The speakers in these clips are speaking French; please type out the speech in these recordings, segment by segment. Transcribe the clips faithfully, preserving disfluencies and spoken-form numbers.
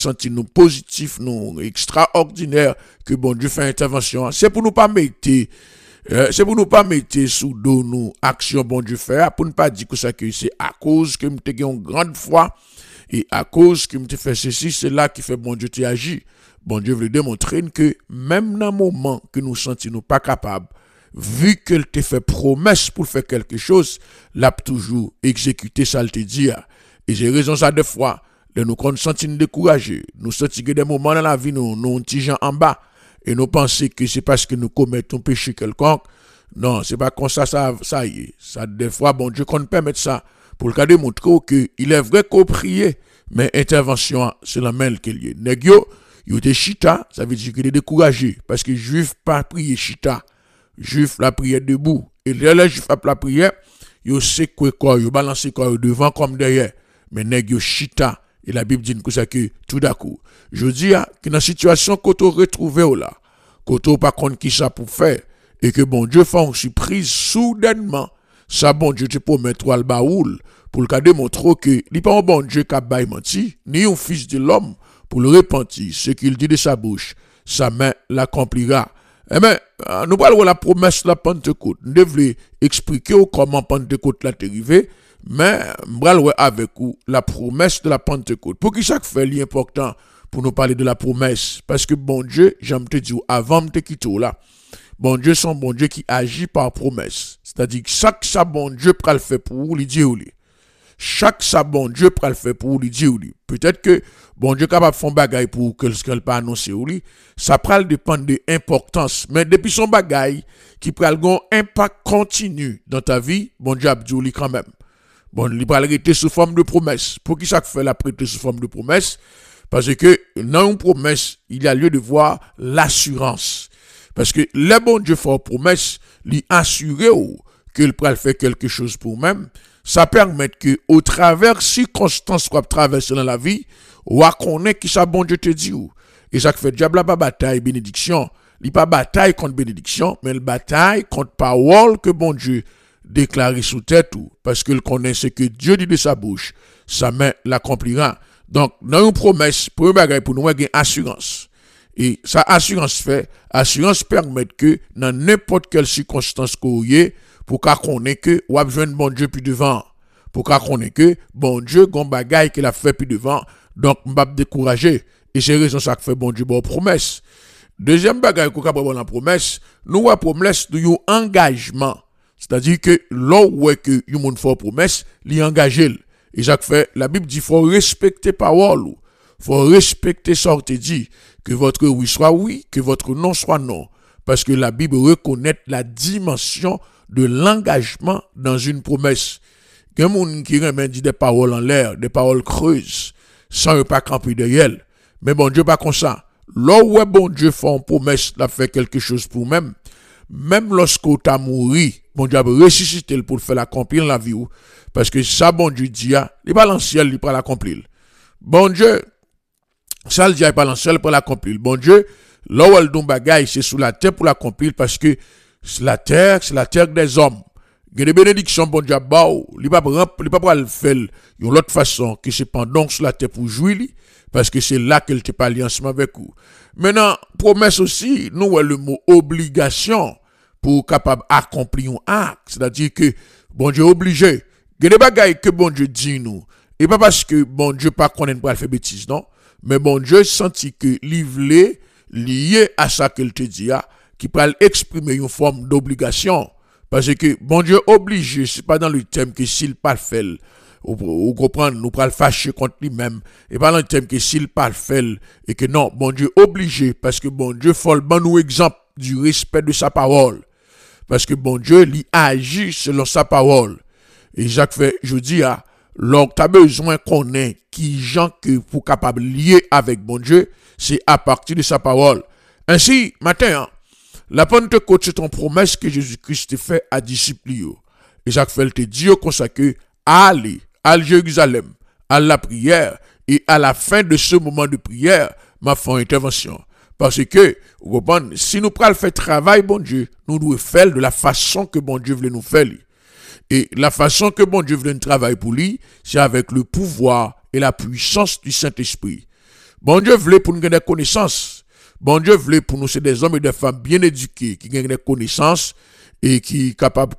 sentir nous positifs, nous extraordinaires, que bon Dieu fait intervention. C'est pour nous pas mettre, euh, c'est pour nous pas mettre sous dos nous action bon Dieu fait, pour ne pas dire que ça que c'est à cause que nous avons une grande foi et à cause que nous avons fait ceci, c'est là qui fait bon Dieu t'y agit. Bon Dieu veut démontrer que même dans le moment que nous sentons nous pas capables, vu qu'elle te fait promesse pour faire quelque chose, l'a toujours exécuté ça le te dit. Et j'ai raison ça deux fois. De nous qu'on sentit découragés, nous sentis que des moments dans la vie, nous, nous, petits gens en bas, et nous pensons que c'est parce que nous commettons un péché quelconque. Non, c'est pas comme ça, ça, ça y est. Ça, des fois, bon Dieu, qu'on permet ça, pour le cas démontrer que il est vrai qu'on prie, mais intervention, c'est la même qu'il y a. Négio, il était chita, ça veut dire qu'il est découragé, parce que juif pas prier chita, juif la prière debout, et les juifs la prière, il sait quoi, quoi, il balance quoi devant comme derrière, mais négio chita. Et la Bible dit que ça que tout d'un coup, je dis que dans la situation qu'on retrouvé là, qu'on pas contre qui ça pour faire, et que bon Dieu fait une surprise soudainement, ça bon Dieu te promet toi le baoul, pour le cas démontrer que il n'est pas un bon Dieu qui a bail menti, ni un fils de l'homme, pour le repentir, ce qu'il dit de sa bouche, sa main l'accomplira. Eh bien, nous parlons de la promesse de la Pentecôte. Nous devons expliquer comment Pentecôte l'a arrivé. Mais, m'bral avec vous, la promesse de la Pentecôte. Pour qui ça fait l'important pour nous parler de la promesse? Parce que bon Dieu, j'aime te dire, avant de te quitter là, bon Dieu, c'est un bon Dieu qui agit par promesse. C'est-à-dire que chaque ça bon Dieu peut le faire pour vous, lui dire, chaque ça bon Dieu peut le faire pour vous, lui dire, peut-être que bon Dieu est capable de faire un bagay pour que ce qu'elle pas annoncé, ça peut dépendre de l'importance. Mais depuis son bagay, qui peut avoir un impact continu dans ta vie, bon Dieu a dit quand même. Bon, il va arrêter sous forme de promesse. Pour qui ça fait la prêter sous forme de promesse? Parce que dans une promesse, il y a lieu de voir l'assurance. Parce que le bon Dieu fait une promesse, lui assurer qu'il peut faire quelque chose pour lui-même. Ça permet que, au travers circonstances qu'on traverse dans la vie, on connaît qui ça bon Dieu te dit. Et ça fait diable pas bataille bénédiction. Il pas bataille contre bénédiction, mais il bataille contre parole que bon Dieu déclaré sous tête ou parce qu'il connaît ce que Dieu dit de sa bouche, sa main l'accomplira. Donc, dans une promesse, pour un bagage pour nous, il y a une assurance. Et sa assurance fait, assurance permet que dans n'importe quelle circonstance qu'on y est, pour qu'on connaisse que, ou a besoin de bon Dieu plus devant. Pour qu'on connaisse que, bon Dieu, gon bagage qu'il a fait plus devant. Donc, on va décourager. Et c'est raison ça que fait bon Dieu, bon promesse. Deuxième bagage qu'on a pour la promesse, nous avons promesse de un engagement. C'est-à-dire que là où est que y a une fort promesse, l'y engager. Et ça fait, la Bible dit, faut respecter parole. Faut respecter ça qui dit, que votre oui soit oui, que votre non soit non. Parce que la Bible reconnaît la dimension de l'engagement dans une promesse. Il y a des gens qui remet dit des paroles en l'air, des paroles creuses, sans ne pas camper derrière. Mais bon Dieu pas comme ça. Là où est bon Dieu fait une promesse, il a fait quelque chose pour même. Même lorsqu'on t'a mouru, bon Dieu a ressuscité pour faire l'accomplir dans la vie. Parce que ça, bon Dieu dit, il n'est pas dans le ciel, il n'est pas l'accomplir. Bon Dieu, ça le dit, il n'est pas dans le ciel pour l'accomplir. Bon Dieu, là où elle donne bagaille, c'est sous la terre pour l'accomplir parce que la terre, c'est la terre des hommes. Il y a des bénédictions, bon Dieu, il n'est pas pour le faire de l'autre façon que c'est pendant sur la terre pour jouir, parce que c'est là qu'elle te parle ensemble avec vous. Maintenant, promesse aussi, nous avons le mot obligation pour capable accomplir un acte. C'est-à-dire que bon Dieu est obligé. Il y a des bagailles que bon Dieu dit nous. Et pas parce que bon Dieu pas connaît pas faire bêtise, non. Mais bon Dieu sentit que livrer lié à ça qu'il te dit, qui peut exprimer une forme d'obligation. Parce que bon Dieu est obligé, c'est pas dans le thème que s'il pas fait, ou comprendre, nous pral fâcher contre lui-même, et pas dans le thème que s'il pas fait, et que non, bon Dieu est obligé, parce que bon Dieu faut le bon nous exemple du respect de sa parole. Parce que bon Dieu, il agit selon sa parole. Et Jacques fait, je dis, ah, lorsque tu as besoin qu'on ait qui gens que pour capable lier avec bon Dieu, c'est à partir de sa parole. Ainsi, matin, hein, la Pentecôte, c'est une promesse que Jésus-Christ fait à disciples. Et Jacques fait, te dit comme ça que, allez, à Jérusalem, à la prière, et à la fin de ce moment de prière, m'a fait une intervention. Parce que, vous comprenez, si nous prenons faire travail, bon Dieu, nous devons faire de la façon que bon Dieu voulait nous faire. Et la façon que bon Dieu voulait nous travailler pour lui, c'est avec le pouvoir et la puissance du Saint-Esprit. Bon Dieu voulait pour nous gagner des connaissances. Bon Dieu voulait pour nous c'est des hommes et des femmes bien éduqués qui gagnent des connaissances et qui sont capables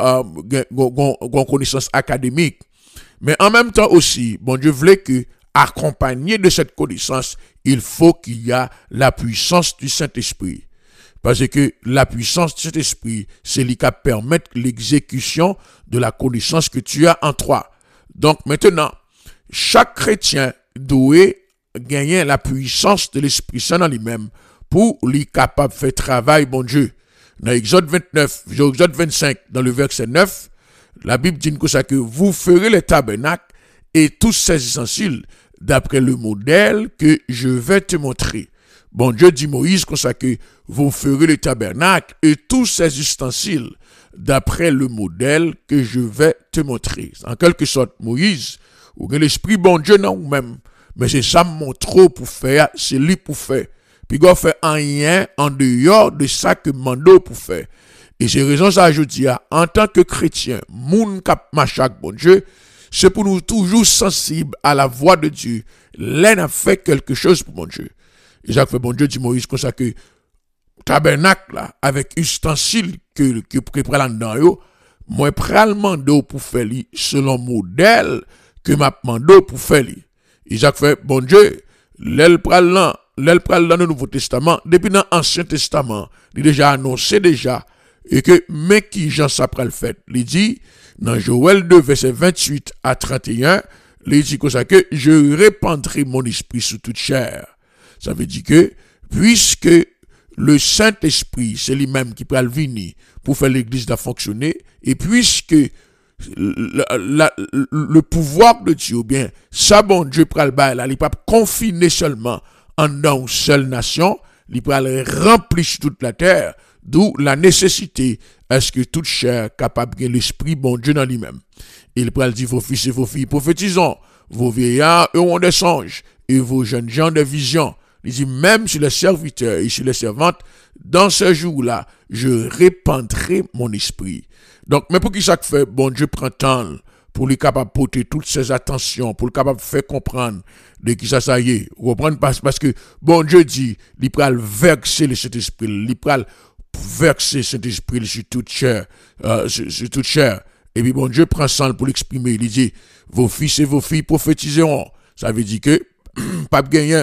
de connaissances académiques. Mais en même temps aussi, bon Dieu voulait que, accompagné de cette connaissance, il faut qu'il y ait la puissance du Saint-Esprit. Parce que la puissance du Saint-Esprit, c'est lui qui permet l'exécution de la connaissance que tu as en toi. Donc maintenant, chaque chrétien doit gagner la puissance de l'Esprit Saint dans lui-même pour lui capable de faire travail, bon Dieu. Dans Exode vingt-neuf, Exode vingt-cinq, dans le verset neuf, la Bible dit que ça que vous ferez les tabernacles et tous ces ustensiles d'après le modèle que je vais te montrer. Bon Dieu dit Moïse comme ça que vous ferez le tabernacle et tous ces ustensiles d'après le modèle que je vais te montrer. En quelque sorte, Moïse, ou l'esprit bon Dieu non même, mais c'est ça mon trop pour faire, c'est lui pour faire. Puis il fait rien en dehors de ça que mando pour faire. Et c'est raison ça je dis en tant que chrétien, moun kap machak bon Dieu, c'est pour nous toujours sensibles à la voix de Dieu. L'un a fait quelque chose pour mon Dieu. Et Jacques fait bon Dieu dit Moïse comme ça que tabernacle là avec ustensile que que que prend dedans yo, moi pral mando pour faire li selon modèle que m'a mando pour faire li. Et Jacques fait bon Dieu, l'el pral là, l'el pral dans le Nouveau Testament, depuis dans l'Ancien Testament, il déjà annoncé déjà et que mais qui Jean ça pral fait. Il dit dans Joël deux verset vingt-huit à trente et un, il dit comme ça que je répandrai mon esprit sur toute chair. Ça veut dire que, puisque le Saint-Esprit, c'est lui-même qui peut venir pour faire l'église de fonctionner, et puisque le, la, le pouvoir de Dieu, bien, ça bon Dieu peut le bail, il peut confiner seulement en dans une seule nation, il peut le remplir sur toute la terre, d'où la nécessité à ce que toute chair capable de l'esprit bon Dieu dans lui-même. Il peut dire vos fils et vos filles prophétisons, vos vieillards eux ont des songes, et vos jeunes gens des visions. Il dit, même sur les serviteurs et sur les servantes, dans ce jour-là, je répandrai mon esprit. Donc, mais pour qui ça fait, bon Dieu prend temps pour lui capable porter toutes ses attentions, pour lui capable faire comprendre de qui ça, ça y est. Vous comprenez? Parce, parce que, bon Dieu dit, il peut verser le Saint-Esprit, il peut verser le Saint-Esprit sur toute chair, euh, sur, sur toute chair. Et puis, bon Dieu prend temps pour l'exprimer. Il dit, vos fils et vos filles prophétiseront. Ça veut dire que, pas de gagner.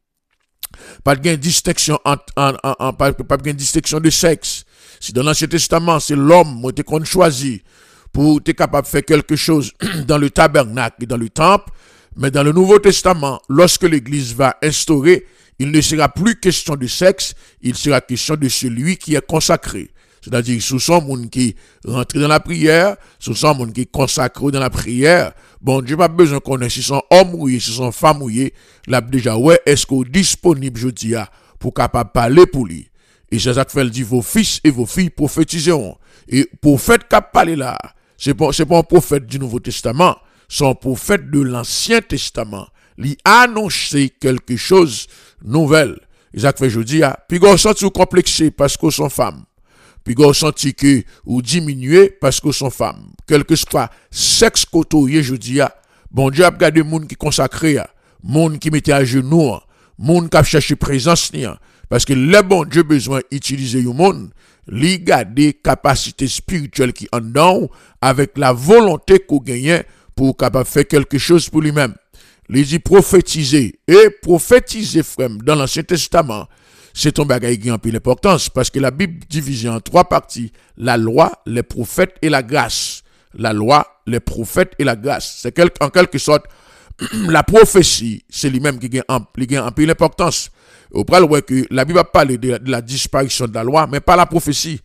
Pas de distinction en, en, en, en pas, pas de distinction de sexe. Si dans l'Ancien Testament, c'est l'homme qui qu'on choisit pour être capable de faire quelque chose dans le tabernacle et dans le temple, mais dans le Nouveau Testament, lorsque l'Église va instaurer, il ne sera plus question de sexe, il sera question de celui qui est consacré. C'est-à-dire, ce sont les gens qui rentrent dans la prière, ce sont les gens qui consacrent dans la prière. Bon, Dieu n'a pas besoin qu'on ait, si sont hommes mouillés, si sont femmes mouillées, là, déjà, ouais, est-ce qu'on est disponible, je dis, pour capable parler pour lui. Et c'est ça que fait dit, vos fils et vos filles prophétiseront. Et prophète qui a parlé là, c'est pas, c'est pas un prophète du Nouveau Testament, c'est un prophète de l'Ancien Testament. Il a annoncé quelque chose nouvelle. Et ça que fait, je dis, puis on sent tout complexé parce qu'on sont femmes. Puis vous senti que ou diminuer parce que sont femmes. Quel que soit sexe côtoyé, je dis, bon Dieu a regardé monde qui consacré, monde qui mettait à genoux, monde qui a cherché présence, parce que le bon Dieu besoin d'utiliser le monde, lui garder capacité spirituelle qui en dedans, avec la volonté qu'on gagne pour capable faire quelque chose pour lui-même. Il dit prophétiser, et prophétiser, frère, dans l'Ancien Testament, c'est un bagage qui a un peu d'importance parce que la Bible divise en trois parties. La loi, les prophètes et la grâce. La loi, les prophètes et la grâce. C'est quel, en quelque sorte, la prophétie, c'est lui-même qui a un peu d'importance. Au préalable, que la Bible a parlé de, de la disparition de la loi, mais pas la prophétie.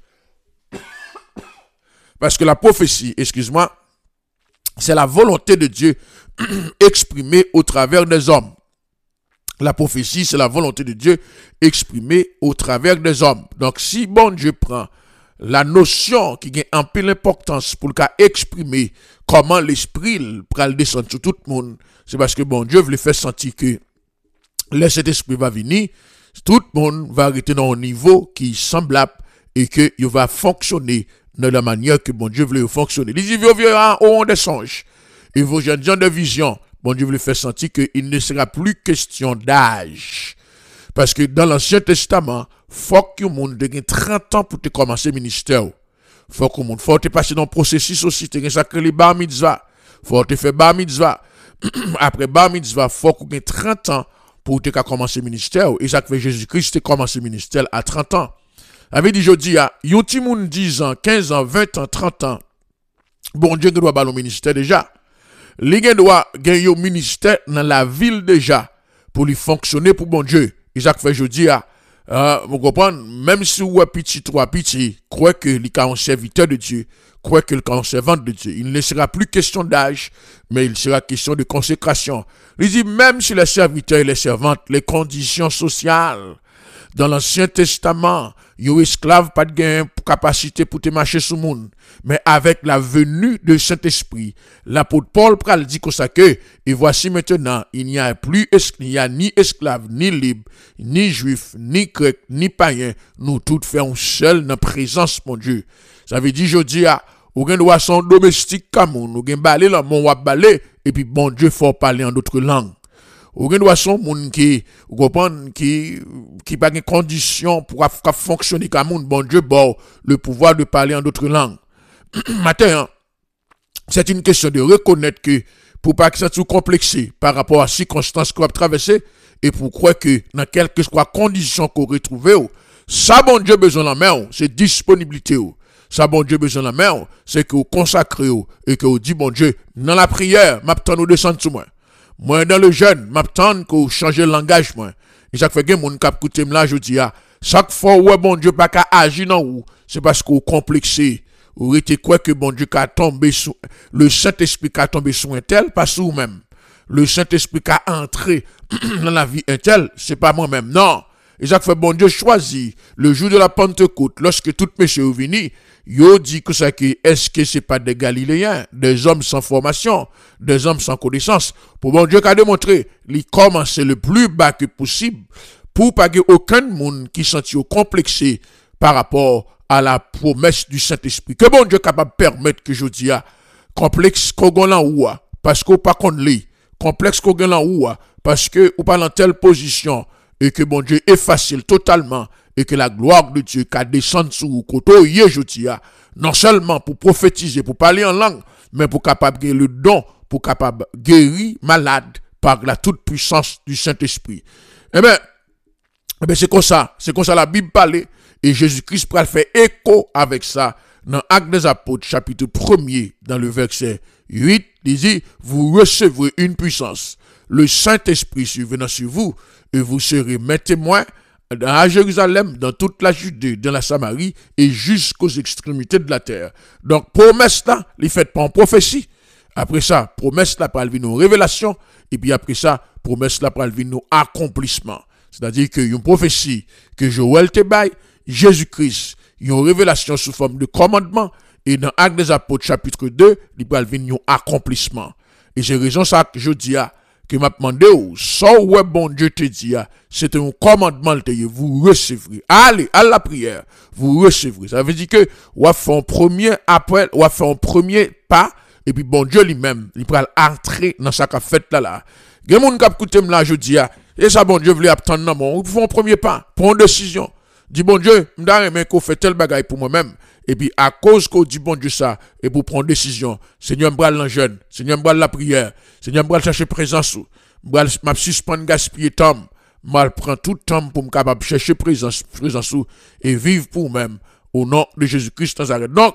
Parce que la prophétie, excuse-moi, c'est la volonté de Dieu exprimée au travers des hommes. La prophétie, c'est la volonté de Dieu exprimée au travers des hommes. Donc, si bon Dieu prend la notion qui a un peu d'importance pour le cas exprimer comment l'esprit pral descendre sur tout le monde, c'est parce que bon Dieu veut faire sentir que là, cet esprit va venir, tout le monde va arrêter dans un niveau qui est semblable et que il va fonctionner de la manière que bon Dieu veut fonctionner. Il dit, vous verrez au des songes et vos jeunes gens de vision. bon Dieu veut faire sentir qu'il ne sera plus question d'âge. Parce que dans l'Ancien Testament, faut que le monde ait trente ans pour te commencer le ministère. Faut que le monde, faut te passer dans le processus aussi, te sacré les bar mitzvah. Faut te faire bar mitzvah. Après bar mitzvah, faut que tu aies trente ans pour te commencer le ministère. Et ça fait Jésus-Christ te commencer le ministère à trente ans. Avait dit, je dis, yon ti moun dix ans, quinze ans, vingt ans, trente ans, bon Dieu doit avoir le ministère déjà. Les gens doivent gagner au ministère dans la ville déjà pour lui fonctionner pour bon Dieu. Et ça fait, je dis, euh, vous comprenez, même si vous êtes petit, trois petit, croyez que les cas un serviteur de Dieu, croyez que le cas un servante de Dieu. Il ne sera plus question d'âge, mais il sera question de consécration. Il dit, même si les serviteurs et les servantes, les conditions sociales, dans l'Ancien Testament, yon esclave pas de gain pour capacité pour te marcher sous monde. Mais avec la venue de Saint-Esprit, l'apôtre Paul pral dit comme ça que, et voici maintenant, il n'y a plus, il n'y a ni esclave, ni libre, ni juif, ni grec, ni païen, nous tous faisons seul dans la présence, mon Dieu. Ça veut dire, je dis, ah, ou gen doit son domestique comme on, ou gen balé là, mon wap balé, et puis bon Dieu, faut parler en d'autres langues. Ou gen doit son moun qui, ou comprendre, qui, qui pas de conditions pour fonctionner comme moun, bon Dieu, bon, le pouvoir de parler en d'autres langues. Maintenant, c'est une question de reconnaître que, pour pas que ça soit complexé par rapport à circonstances qu'on a traversées, et pour croire que, dans quelques conditions qu'on retrouve, ça, bon Dieu, besoin de la main, c'est disponibilité. Ça, bon Dieu, besoin de la main, c'est que vous consacrez, et que vous dites, bon Dieu, dans la prière, m'attend nous descendre sous moi. Moi, dans le jeûne, m'attends que vous changez le langage, moi. Et chaque fois que mon cap écoute là, je dis, ah, chaque fois où bon Dieu pas qu'à agir dans vous, c'est parce que vous complexez. Vous êtes quoi que bon Dieu qu'a tombé sous, le Saint-Esprit qu'a tombé sous un tel, pas sous vous-même. Le Saint-Esprit qu'a entré dans la vie un tel, c'est pas moi-même, non. Et chaque fois bon Dieu choisit, le jour de la Pentecôte, lorsque tout monsieur est venu, yo dit que ça que, est-ce que c'est pas des Galiléens, des hommes sans formation, des hommes sans connaissance, pour bon Dieu qu'a démontré, il commence le plus bas que possible, pour pas que aucun monde qui sentit complexé par rapport à la promesse du Saint-Esprit. Que bon Dieu capable de permettre que je dis, complexe qu'on gagne en ou, parce qu'on pas qu'on lit, complexe qu'on gagne en ou, parce que ou pas dans telle position, et que bon Dieu est facile totalement, et que la gloire de Dieu qui descend sur vous, koto yé jotia, non seulement pour prophétiser, pour parler en langue, mais pour capable gagner le don, pour capable guérir malade par la toute puissance du Saint-Esprit. Eh bien, eh bien c'est comme ça, c'est comme ça la Bible parle, et Jésus-Christ pourra faire écho avec ça dans Actes des Apôtres, chapitre premier, dans le verset huit, il dit, vous recevrez une puissance, le Saint-Esprit survenant sur vous, et vous serez mes témoins à Jérusalem, dans toute la Judée, dans la Samarie, et jusqu'aux extrémités de la terre. Donc, promesse là, il fait pas en prophétie. Après ça, promesse là, pour venir nos révélations, et puis après ça, promesse là, pour venir nos accomplissements. C'est-à-dire que une prophétie que Joël te baille, Jésus-Christ, une révélation sous forme de commandement, et dans Actes des Apôtres, chapitre deux, il va venir nos accomplissements. Et c'est raison ça que je dis à que m'a demandé ou ça ouais bon Dieu te dit c'est un commandement te vous recevrez allez à la prière vous recevrez ça veut dire que ou a fait un premier appel ou a fait un premier pas et puis bon Dieu lui-même il va entrer dans sa fête là là gen moun k'ap koute là je dis et ça bon Dieu veut attendre non bon faut un premier pas prendre une décision dit bon Dieu m'da remen qu'on fait tel bagaille pour moi-même et puis à cause qu'on dit bon Dieu ça et pour prendre décision Seigneur m'bral dans jeûne Seigneur m'bral la prière Seigneur m'bral chercher présence m'bral m'a suspendre gaspiller temps mal prend tout temps pour me capable chercher présence présence et vivre pour même au nom de Jésus-Christ Nazareth. Donc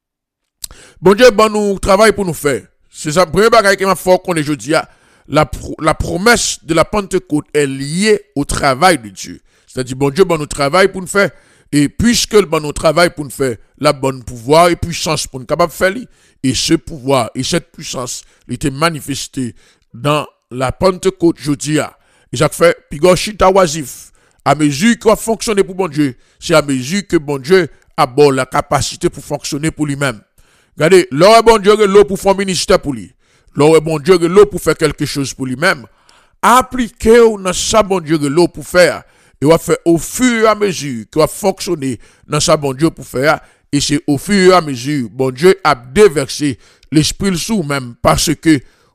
bon Dieu bon nous travail pour nous faire c'est ça premier bagaille qui m'a fort qu'on est jeudi la la promesse de la Pentecôte est liée au travail de Dieu. C'est-à-dire bon Dieu bon nous travail pour nous faire. Et puisque le bon travail pour nous faire la bonne pouvoir et puissance pour nous capable faire, et ce pouvoir et cette puissance était manifesté dans la Pentecôte jodia. Et ça fait pigochita oisif à mesure qu'il va fonctionner pour bon Dieu, c'est à mesure que bon Dieu a bon la capacité pour fonctionner pour lui-même. Regardez, l'heure bon Dieu l'eau pour faire un ministère pour lui. L'heure bon Dieu l'eau pour faire quelque chose pour lui-même. Appliquez dans ça bon Dieu l'eau pour faire. Et on va faire au fur et à mesure qu'il va fonctionner dans sa bon Dieu pour faire. Et c'est au fur et à mesure, bon Dieu a déversé l'esprit sous même parce que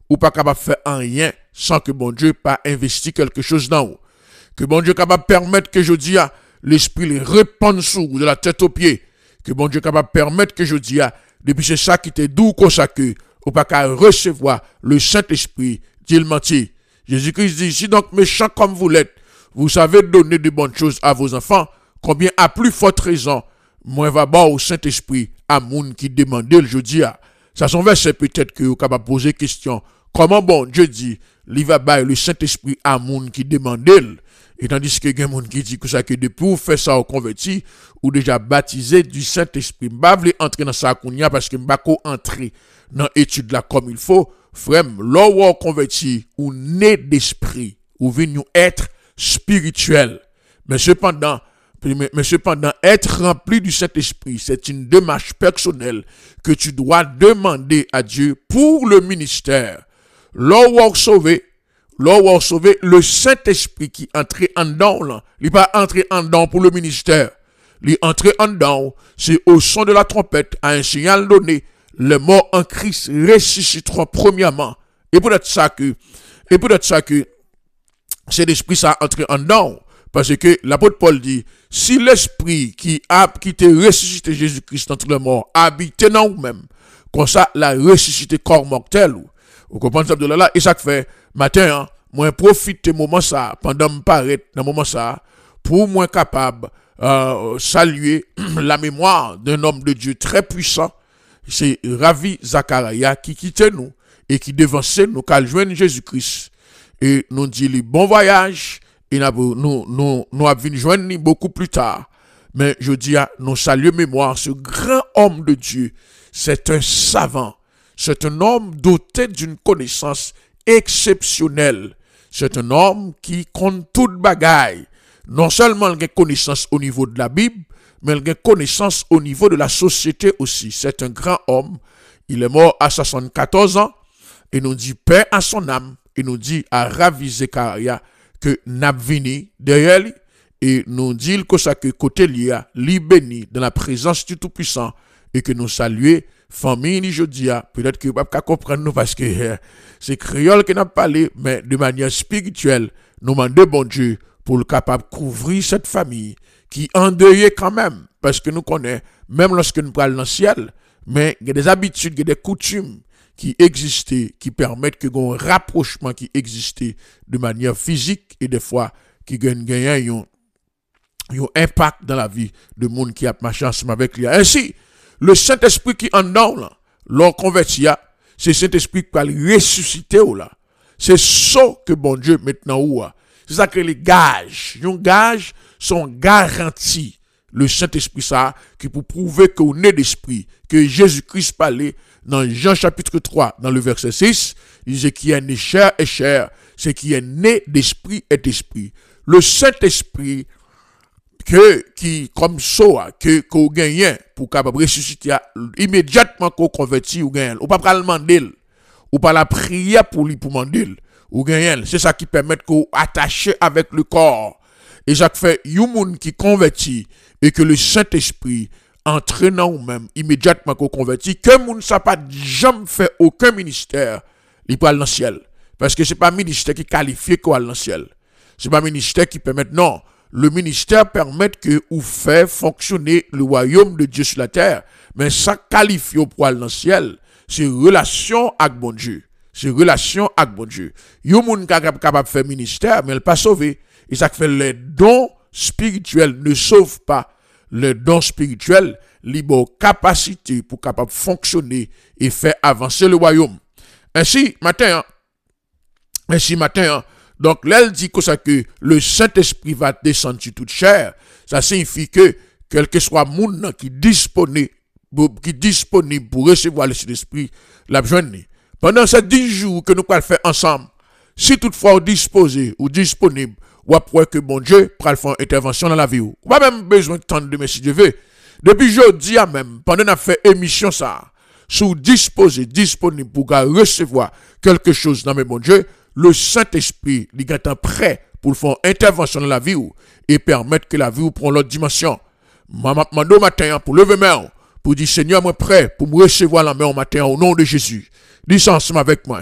ou pas capable de faire rien sans que bon Dieu pas investi quelque chose dans vous. Que bon Dieu capable de permettre que je dis à l'esprit les répande sur vous de la tête aux pieds. Que bon Dieu capable de permettre que je dis à depuis c'est ça qui était doux comme ça que ou pas qu'à recevoir le Saint-Esprit, dit le menti. Jésus-Christ dit, si donc méchant comme vous l'êtes, vous savez donner de bonnes choses à vos enfants, combien à plus forte raison, moi va voir au Saint-Esprit à moun qui demande le jeudi à. Ça son verset peut-être que vous capable poser question. Comment bon Dieu dit, il va bailler le Saint-Esprit à moun qui demande le. Et tandis que gen moun qui dit que ça que depuis vous faire ça au converti ou déjà baptisé du Saint-Esprit. M'pa vle entrer dans ça kounya parce que m'pa ko entrer dans étude là comme il faut. Frère, l'on ou converti ou né d'esprit ou venu être spirituel. Mais cependant, mais, mais cependant, être rempli du Saint-Esprit, c'est une démarche personnelle que tu dois demander à Dieu pour le ministère. L'on ou sauvé, l'on ou sauvé, le Saint-Esprit qui entre en dedans, là, il pas entrer en dedans pour le ministère. Il entre en dedans, c'est au son de la trompette, à un signal donné, les morts en Christ ressusciteront premièrement. Et peut-être ça que, et peut-être ça que, c'est l'esprit ça entre en dedans. Parce que l'apôtre Paul dit, si l'esprit qui a, qui te ressuscité Jésus-Christ entre les morts, habite dans vous-même, comme ça, la ressuscité corps mortel, vous comprenez ça de là, et ça fait, matin, hein, moi, profite de moment ça, pendant me paraître dans moment ça, pour moi capable, euh, saluer la mémoire d'un homme de Dieu très puissant. C'est Ravi Zachariah qui quittait nous et qui devançait nous qu'à joindre Jésus-Christ. Et nous dit le bon voyage et nous nous nous nous avons joindre beaucoup plus tard. Mais je dis à nous saluer mémoire ce grand homme de Dieu. C'est un savant. C'est un homme doté d'une connaissance exceptionnelle. C'est un homme qui compte toute bagaille. Non seulement il a connaissance au niveau de la Bible, mais il a connaissance au niveau de la société aussi. C'est un grand homme. Il est mort à soixante-quatorze ans. Et nous dit paix à son âme. Et nous dit à Ravi Zechariah que n'a vini derrière lui. Et nous dit que ça que côté lui a li béni dans la présence du Tout-Puissant. Et que nous saluons famille je dis peut-être que vous ne pouvez pas comprendre nous parce que euh, c'est créole qui n'a pas parlé, mais de manière spirituelle, nous demandons bon Dieu pour le capable de couvrir cette famille qui endeuillait quand même, parce que nous connaissons, même lorsque nous parlons dans le ciel, mais il y a des habitudes, il y a des coutumes qui existaient, qui permettent que un rapprochement qui existait de manière physique et des fois qui gagne un impact dans la vie de monde qui a marché ensemble avec lui. Ainsi, le Saint-Esprit qui en dedans, là, l'on convertit, c'est le Saint-Esprit qui va le ressusciter là. C'est ça que bon Dieu maintenant ou c'est ça que les gages, les gages sont garantis. Le Saint-Esprit ça, qui pour prouver qu'on est d'esprit, que Jésus-Christ parlait dans Jean chapitre trois, dans le verset six, il disait qui est né chair est chair, c'est qui est né d'esprit est esprit. Le Saint-Esprit, que, qui, comme ça, que, qu'on gagne, pour capable ressusciter, immédiatement qu'on convertit ou gagne, ou pas le demander, ou pas la prière pour lui pour demander, ou gagne, c'est ça qui permet qu'on attache avec le corps. Et ça fait, yon moun qui convertit, et que le Saint-Esprit, entraînant ou même, immédiatement qu'on convertit, que moun ça pas jamais fait aucun ministère, il parle dans le ciel. Parce que c'est pas un ministère qui qualifie qu'on dans le ciel. C'est pas un ministère qui permet, non. Le ministère permet que ou fait fonctionner le royaume de Dieu sur la terre, mais ça qualifie au poil dans le ciel, c'est relation avec bon Dieu, c'est relation avec bon Dieu. Yon moun capable de faire ministère, mais elle pas sauvé. Et ça fait les dons spirituels ne sauvent pas. Les dons spirituels libèrent capacité pour capable fonctionner et faire avancer le royaume. Ainsi matin, ainsi matin. Donc, là, elle dit que, ça, que le Saint-Esprit va descendre sur toute chair. Ça signifie que, quel que soit monde qui est disponible, qui est disponible pour recevoir le Saint-Esprit, l'a besoin. Pendant ces dix jours que nous allons faire ensemble, si toutefois vous disposez ou disponible, ou après que bon Dieu prend faire une intervention dans la vie, ou pas même besoin de temps de mais si Dieu veut. Depuis jeudi même, pendant qu'on a fait émission ça, si vous disposez, disponible pour recevoir quelque chose dans mes bon Dieu, le Saint-Esprit, il est prêt pour faire une intervention dans la vie et permettre que la vie prenne l'autre dimension. Je demande au matin pour lever main, pour dire Seigneur, moi prêt pour me recevoir la main au matin au nom de Jésus. Dis ça ensemble avec moi.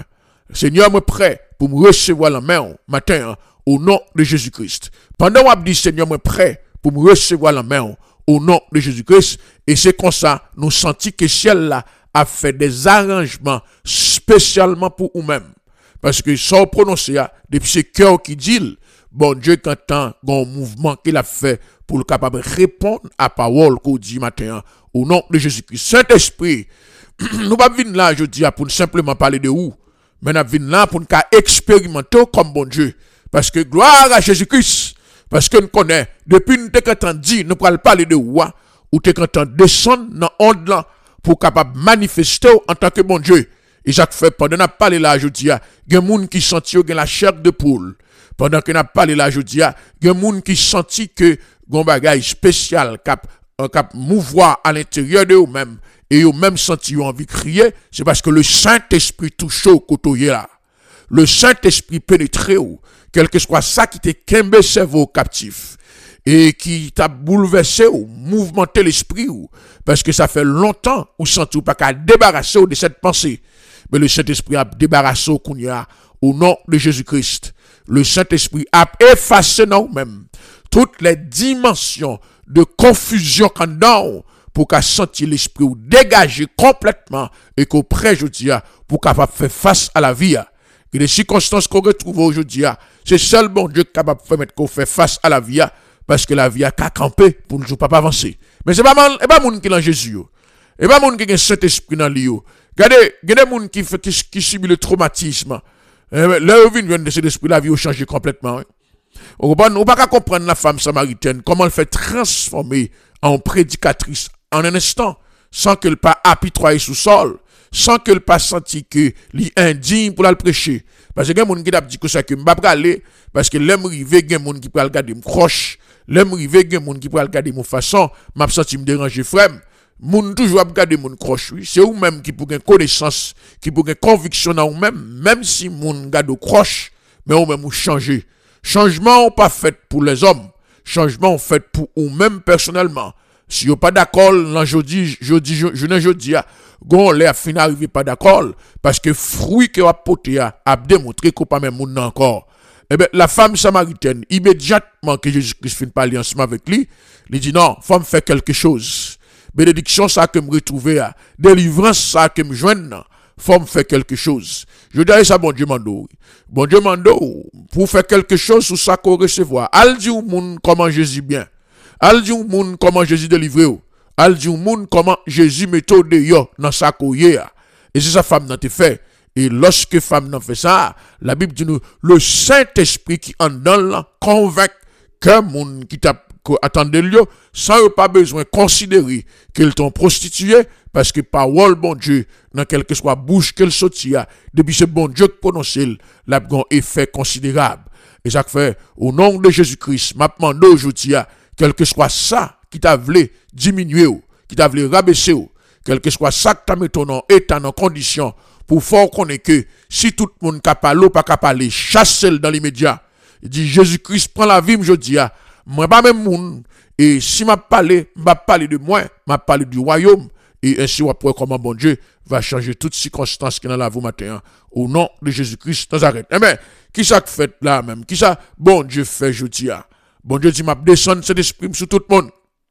Seigneur, moi prêt pour me recevoir la main matin au nom de Jésus-Christ. Pendant qu'on dit Seigneur, moi prêt pour me recevoir la main au nom de Jésus-Christ. Et c'est comme ça, nous sentons que le ciel là a fait des arrangements spécialement pour nous-mêmes. Parce que sans prononcer, depuis ce cœur qui dit, bon Dieu, quand un mouvement qu'il a fait pour le capable de répondre à la parole qu'on dit matin, au nom de Jésus-Christ. Saint-Esprit, nous pas venir là, je dis, pour simplement parler de où, mais nous venir là pour nous expérimenter comme bon Dieu. Parce que gloire à Jésus-Christ, parce que nous connaissons, depuis nous t'es dit, nous ne parler de où, ou t'es content descendre dans l'onde là, pour capable manifester en tant que bon Dieu. Et Jacques fait, pendant qu'on parlé là, je dis, il y a des gens qui sentent la chair de poule. Pendant qu'on a parlé là, je dis, il y a des gens qui sentent que un bagage spécial cap cap mouvoir à l'intérieur de eux-mêmes et eux-mêmes senti envie de crier, c'est parce que le Saint-Esprit touche au côté là. Le Saint-Esprit pénètre ou quel que soit ça qui te kembe cerveau captif et qui t'a bouleversé ou mouvementé l'esprit ou parce que ça fait longtemps ou senti ou pas qu'à débarrasser de cette pensée. Mais le Saint-Esprit a débarrassé au kounya au nom de Jésus-Christ. Le Saint-Esprit a effacé nous-mêmes toutes les dimensions de confusion qu'on a pour qu'à sentir l'esprit ou dégager complètement et qu'au près, je dis, pour capable faire face à la vie. Et les circonstances qu'on retrouve aujourd'hui, c'est seul bon Dieu capable de faire qu'on fait face à la vie parce que la vie a qu'à camper pour ne pas avancer. Mais c'est pas mal, et pas moun qui est dans Jésus. Et pas moun qui a un Saint-Esprit dans lui. Regardez, il y a des gens qui, qui, qui subissent le traumatisme. Là où vient de cet esprit, la vie a changé complètement. On ne peut pas comprendre la femme samaritaine, comment elle fait transformer en prédicatrice en un instant, sans qu'elle pas apitoyer sous sol, sans qu'elle pas senti que li indigne pour la prêcher. Parce que il y a des gens qui dit que ça que m'pa aller parce que l'aime rivé, il y a des gens qui peut regarder me croche, l'aime rivé, il y a des gens qui peut regarder mon façon, m'a senti me déranger frère. Moun toujours regarder mon croche, oui, c'est ou même qui pour une connaissance, qui pour une conviction dans ou même, même si moun garde croche, mais ou même ou changer. Changement pas fait pour les hommes, changement fait pour ou même personnellement. Si vous pas d'accord, là jeudi, jeudi, jeudi, jeudi, gon les fin arrivé pas d'accord parce que fruit que a porté a démontré qu'on pas même moun encore. Eh ben la femme samaritaine immédiatement que Jésus-Christ fin parler ensemble avec lui, il dit non, faut me faire quelque chose. Bénédiction ça que me retrouver à délivrance ça que me joindre, faut me faire quelque chose. Je dirais ça bon Dieu mando. Bon Dieu mando pour faire quelque chose sur ça qu'on recevoir. Al dit au monde comment Jésus bien. Al dit au monde comment Jésus délivrer. Al dit au monde comment Jésus méthode yo dans sa koye. Et c'est sa femme n'a te fait. Et lorsque femme n'a fait ça, la Bible dit nous le Saint-Esprit qui en donne là convainc que monde qui t'a attendez lui sans pas besoin de considérer qu'ils t'ont prostitué parce que parole bon Dieu dans quelque soit bouche qu'elle sortia depuis ce bon Dieu prononce l'a un effet considérable et ça fait au nom de Jésus-Christ m'a demandé aujourd'hui quel que soit ça qui t'a voulu diminuer ou qui t'a voulu rabaisser ou quel que soit ça que t'a mis ton état en condition pour faire connaître que si tout le monde capable ou pas capable chasser dans l'immédiat il dit Jésus-Christ prend la vie aujourd'hui moi pas même moun et si m'a parlé m'a parlé de moi m'a parlé du royaume et ainsi on pourrait comment bon Dieu va changer toutes circonstances qui dans la vie matin au nom de Jésus-Christ Nazareth. Eh ben qui ça fait là même qui ça bon Dieu fait jeudi bon Dieu dit m'a descendre cet esprit sur tout le monde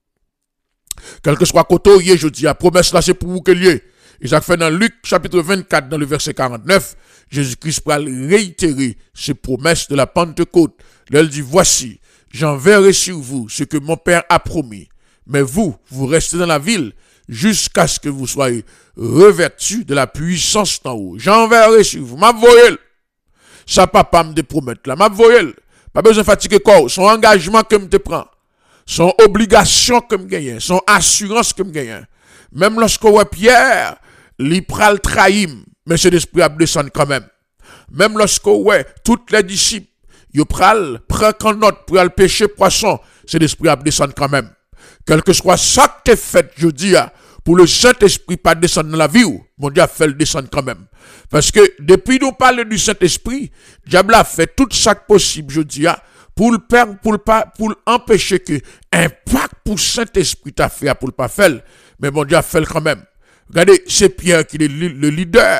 quel que soit côté hier jeudi promesse là c'est pour vous que lié et ça fait dans Luc chapitre vingt-quatre dans le verset quarante-neuf Jésus-Christ va réitérer ses promesses de la Pentecôte. Il dit voici j'enverrai sur vous ce que mon Père a promis. Mais vous, vous restez dans la ville jusqu'à ce que vous soyez revêtus de la puissance d'en haut. J'enverrai sur vous. M'a voyel. Ça papa me promettre là. M'a voyel. Pas besoin de fatiguer quoi. Son engagement que me te prend. Son obligation que me gagne. Son assurance que me gagne. Même lorsque ouais Pierre, li pral trahim. Mais cet esprit a descendu quand même. Même lorsque ouais, toutes les disciples yo pral, prend qu'en note pour aller pêcher poisson, c'est l'esprit à descendre quand même. Quel que soit ça que t'es fait, je dis, pour le Saint-Esprit pas descendre dans la vie, mon Dieu a fait le descendre quand même. Parce que depuis nous parler du Saint-Esprit, diable a fait tout ça possible, je dis, pour le perdre, pour le pas, pour empêcher que impact pour Saint-Esprit t'a fait, pour le pas faire, mais mon Dieu a fait quand même. Regardez, c'est Pierre qui est le leader.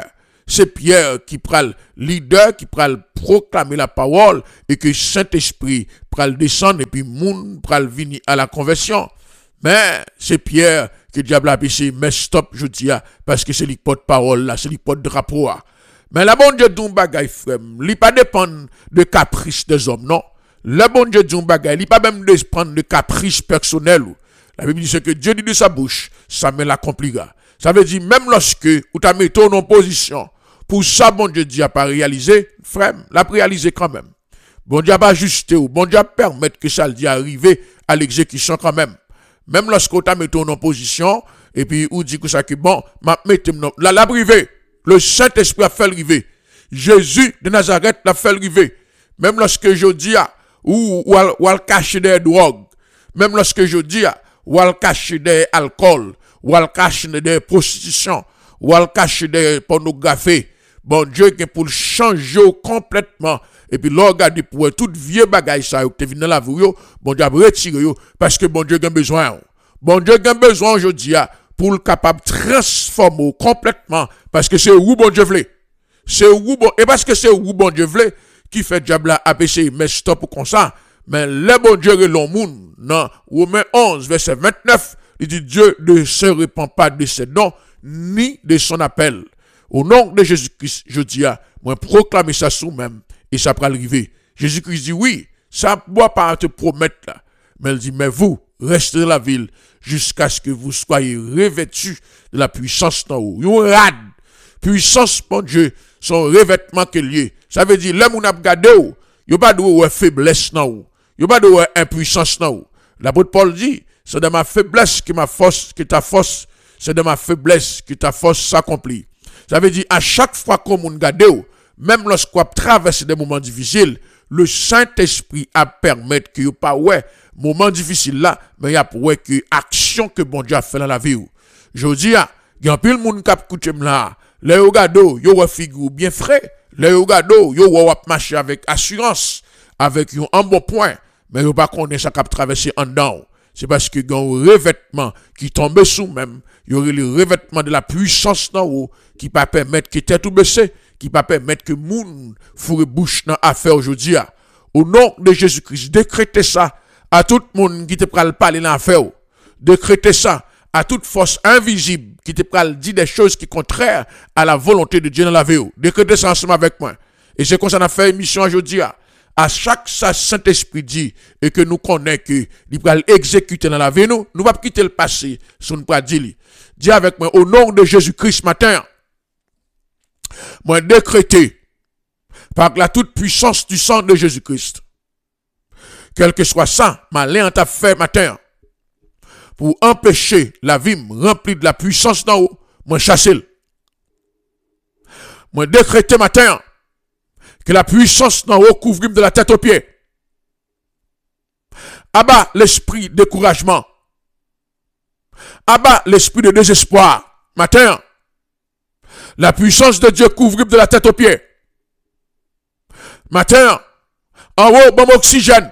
c'est Pierre qui pral leader, qui pral proclamer la parole et que Saint-Esprit pral descendre et puis moun pral venir à la conversion. Mais c'est Pierre que diable a péché, mais stop, je dis, parce que c'est lui porte-parole là, c'est lui porte-drapeau. Mais la bonne Dieu d'un bagay frère, il pas dépend de caprice des hommes, non. La bonne Dieu d'un bagay, il pas même dépendre de caprice personnel. La Bible dit que Dieu dit de sa bouche, ça me l'accomplira. Ça veut dire, même lorsque vous t'as mis en opposition, pour ça, bon Dieu dit à pas réaliser, frère, l'a réaliser quand même. Bon Dieu a pas ajusté ou bon Dieu a permettre que ça le dit arriver à l'exécution quand même. Même lorsque vous t'as mis en opposition, et puis vous dit que ça que bon, m'a mettez la la privé, le Saint-Esprit a fait le river. Jésus de Nazareth l'a fait le river. Même lorsque je dis à, ou, ou, ou al cacher des drogues, même lorsque je dis à, ou al cacher des alcool, ou al cacher des prostitutions, ou al cacher des pornographies. Bon Dieu qui pour changer complètement et puis là regarder pour tout vieux bagage ça qui vient dans la vie bon Dieu retirer parce que bon Dieu a besoin. Bon Dieu a besoin aujourd'hui pour le capable transformer complètement parce que c'est où bon Dieu veut. C'est où bon et parce que c'est où bon Dieu veut qui fait diable à pécher mais stop comme ça. Mais le bon Dieu est l'homme monde dans Romains onze verset vingt-neuf, il dit Dieu ne se répand pas de ses dons ni de son appel. Au nom de Jésus-Christ, je dis à moi proclamer ça sous même et ça va arriver. Jésus-Christ dit oui, ça ne doit pas te promettre là. Mais il dit mais vous restez dans la ville jusqu'à ce que vous soyez revêtus de la puissance d'en haut. Yon rad, puissance mon Dieu, son revêtement que lié. Ça veut dire l'homme on a regardé ou, yon pas de faiblesse dans haut. Yon pas de impuissance dans haut. L'apôtre Paul dit c'est de ma faiblesse que ma force, que ta force, c'est de ma faiblesse que ta force s'accomplit. Ça veut dire, à chaque fois qu'on nous regarde, même lorsqu'on traverse des moments difficiles, le Saint-Esprit a permis que vous pas ouais, moment difficile là, mais il y a pour ouais que action que bon Dieu a fait dans la vie. Je dis, il y a plein de monde qui a écouté là, les regarde, yo wa figure bien frais, les regarde, yo wa marcher avec assurance, avec un bon point, mais yo pas connaître ça cap traverser en dedans. C'est parce que dans un revêtement qui tombe sous même, il y aurait le revêtement de la puissance d'en haut qui va permettre que tête tout baissé, qui va permettre que moun fourre bouche dans affaire aujourd'hui. Au nom de Jésus-Christ, décrétez ça à tout le monde qui te pral parler dans l'affaire. Décrétez ça à toute force invisible qui te pral dire des choses qui sont contraires à la volonté de Dieu dans la vie. Décrétez ça ensemble avec moi. Et c'est comme ça qu'on a fait émission aujourd'hui. À chaque Saint-Esprit dit et que nous connaissons que il va exécuter dans la vie nous, nous ne pouvons pas quitter le passé, si nous ne pouvons pas dire. Dis avec moi, au nom de Jésus-Christ matin, moi décréter par la toute puissance du sang de Jésus-Christ, quel que soit ça, ma léant t'a fait matin, pour empêcher la vie remplie de la puissance d'en haut, moi chasser. Moi décréter matin, que la puissance d'en haut couvre de la tête aux pieds. Abat l'esprit de découragement. Abat l'esprit de désespoir. Matin, la puissance de Dieu couvre de la tête aux pieds. Matin, en haut, bon oxygène.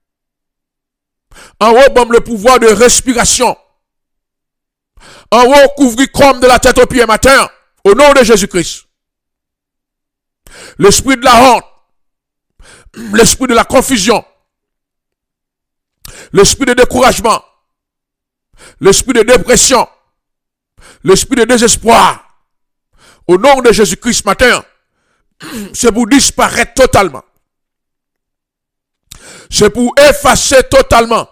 En haut, bon le pouvoir de respiration. En haut, couvrir comme de la tête aux pieds. Matin, au nom de Jésus-Christ. L'esprit de la honte, l'esprit de la confusion, l'esprit de découragement, l'esprit de dépression, l'esprit de désespoir, au nom de Jésus-Christ matin, c'est pour disparaître totalement. C'est pour effacer totalement.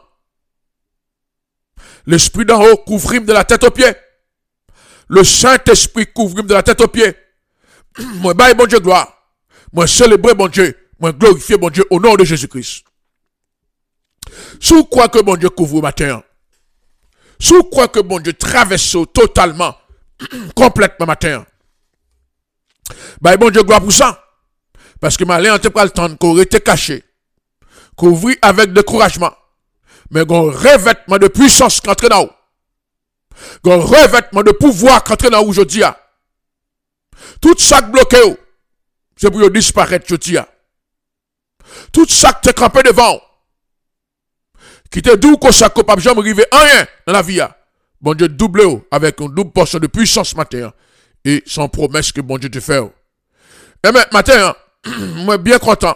L'esprit d'en haut couvre de la tête aux pieds. Le Saint-Esprit couvre de la tête aux pieds. Moi, baille bon Dieu gloire. Moi, célébrer bon Dieu. Moi, glorifier bon Dieu au nom de Jésus-Christ. Sous quoi que bon Dieu couvre matin. Sous quoi que bon Dieu traverse totalement, complètement matin. Baille bon Dieu gloire pour ça. Parce que malin, on te pas le temps qu'on était caché. Couvrir avec découragement. Mais qu'on revêtement de puissance qui entre dans où. Qu'on revêtement de pouvoir qui entre dans où aujourd'hui. Tout ça bloqué, c'est pour disparaître, je dis. Tout ça qui te campé devant, qui te dit que ça capable jamais arriver rien dans la vie. Bon Dieu double avec une double portion de puissance matin. et son promesse que bon Dieu te fait. Et mais matin, moi bien content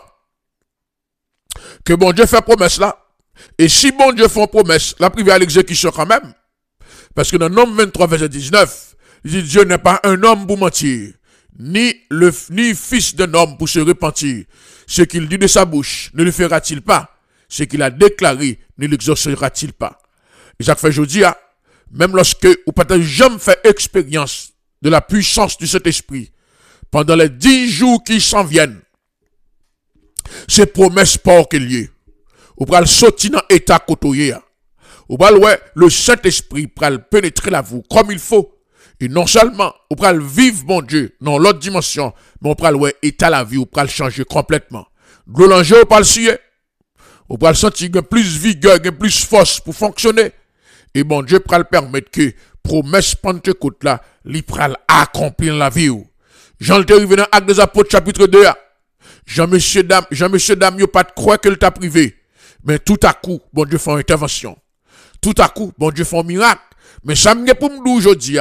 que bon Dieu fait promesse là. Et si bon Dieu fait une promesse, la privé à l'exécution quand même. Parce que dans Nombre vingt-trois, verset dix-neuf, il dit Dieu n'est pas un homme pour mentir, ni le ni fils d'un homme pour se repentir. Ce qu'il dit de sa bouche, ne le fera-t-il pas? Ce qu'il a déclaré, ne l'exaucera-t-il pas? Et Jacques fait aujourd'hui, même lorsque ou pas jamais fait expérience de la puissance du Saint-Esprit, pendant les dix jours qui s'en viennent, ces promesses pour qu'il y ait. Ou pral sortir dans l'état côtoyé. Ou pral ouais, le Saint-Esprit pral pénétrer la vous comme il faut. Et non seulement, ou pral vivre mon Dieu dans l'autre dimension, mais ou pral ouais, état la vie, ou pral changer complètement. De l'enjeu, ou pral suer. Ou pral sentir qu'il y a plus vigueur, qu'il y a plus force pour fonctionner. Et mon Dieu pral permettre que promesse Pentecôte là, li pral accomplir la vie. Jean le arrivé dans Actes des Apôtres chapitre deux. Jean monsieur dame, Jean monsieur dame, yo pas de croire que le t'a privé. Mais tout à coup, bon Dieu fait une intervention. Tout à coup, bon Dieu fait un miracle. Mais ça me dit pour me dire aujourd'hui,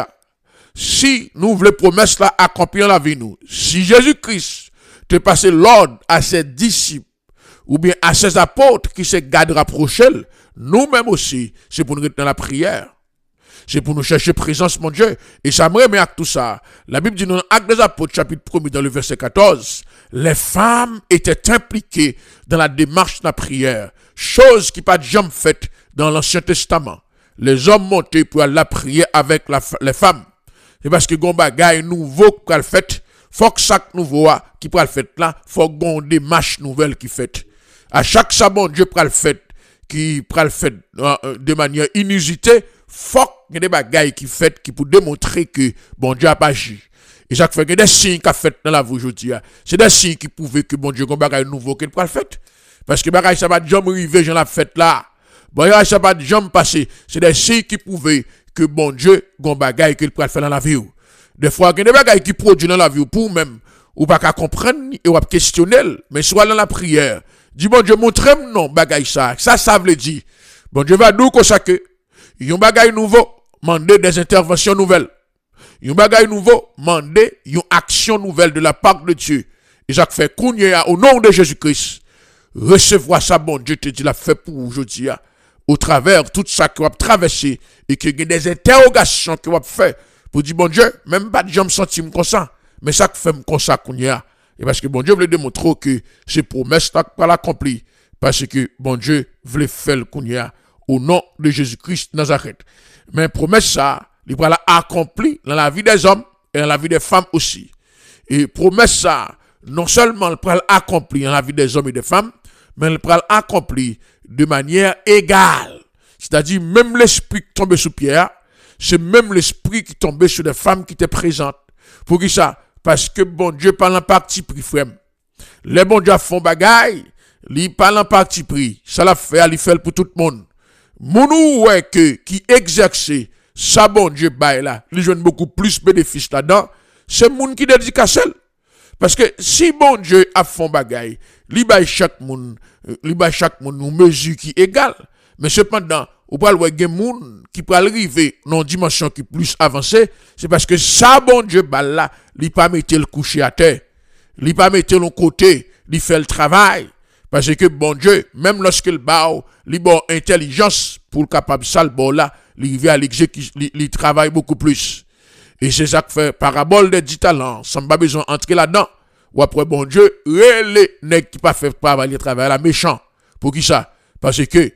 si nous voulons promesse là accomplir la vie nous, si Jésus-Christ te passe l'ordre à ses disciples, ou bien à ses apôtres qui se gardent rapprochés, nous-mêmes aussi, c'est pour nous être dans la prière. C'est pour nous chercher présence, mon Dieu. Et ça me remet à tout ça. La Bible dit dans Actes des Apôtres, chapitre premier, dans le verset quatorze, les femmes étaient impliquées dans la démarche de la prière, chose qui pas jamais faite dans l'Ancien Testament. Les hommes montaient pour aller la prier avec la, les femmes. C'est parce que gon bagay nouveau qui pral fait, faut que chaque nouveau qui pral fait là, faut gon démarche nouvelle qui fait. À chaque ça bon Dieu pral fait qui pral fait de manière inusitée, faut qu'il y ait des bagailles qui fait qui pour démontrer que bon Dieu a pas agi. Et ça fait que des signes qu'a fait dans la vie aujourd'hui. C'est des signes qui prouvent que bon Dieu a un bagage nouveau qu'il pral fait. Parce que bagage ça va jamais arriver, j'en la fait là. Bon, ça va jamais passer. C'est des signes qui prouvent que bon Dieu a un bagage qu'il pral faire dans la vie. Des fois, il y a des bagages qui produisent dans la vie pour même, ou pas qu'à comprendre, et ou à questionner, mais soit dans la prière. Dis bon Dieu, montrez-moi non, bagage ça. Ça, ça veut dire. Bon Dieu va nous comme ça que, il y a un bagage nouveau, demander des interventions nouvelles. Il y a un bagage nouveau, demander une action nouvelle de la part de Dieu. Et ça fait qu'on y a, au nom de Jésus-Christ, recevoir ça, bon Dieu te dit la fait pour aujourd'hui, au travers tout ça que vous avez traversé, et qu'il y a des interrogations que vous avez fait, pour dire, bon Dieu, même pas de gens me sentir comme ça, mais ça fait comme ça qu'on y a. Et parce que bon Dieu voulait démontrer que ces promesses là pas l'accompli, parce que bon Dieu voulait faire qu'on y a, au nom de Jésus-Christ Nazareth. Mais promesse ça, il va l'accomplir dans la vie des hommes et dans la vie des femmes aussi. Et promesse ça, non seulement il va l'accomplir dans la vie des hommes et des femmes, mais il va l'accomplir de manière égale. C'est-à-dire, même l'esprit qui tombe sous Pierre, c'est même l'esprit qui tombait sur des femmes qui étaient présentes. Pour qui ça? Parce que bon Dieu parle en parti pris, frère. Les bon Dieu font bagaille, ils parlent en parti pris. Ça l'a fait, il fait pour tout le monde. Mounou ouais que qui exerce ça bon Dieu bail là, ils joignent beaucoup plus bénéfices là-dedans. C'est moun qui dédicace. Parce que si bon Dieu a font bagaille, li bail chaque moun, li bail chaque moun une mesure qui égale. Mais cependant, ou pral wè gen moun qui pral arriver dans une dimension qui plus avancée, c'est parce que ça bon Dieu bal là, li pas mettre le coucher à terre. Li pas mettre le côté, li fait le travail. Parce que bon Dieu, même lorsqu'il bao, li bon intelligence pour le capable ça le bon là, li vient à l'exécution, li travaille beaucoup plus. Et c'est ça que fait parabole des dix talents, sans pas besoin d'entrer là-dedans. Ou après bon Dieu, les nèg qui pas fait travailler travail là méchant. Pour qui ça? Parce que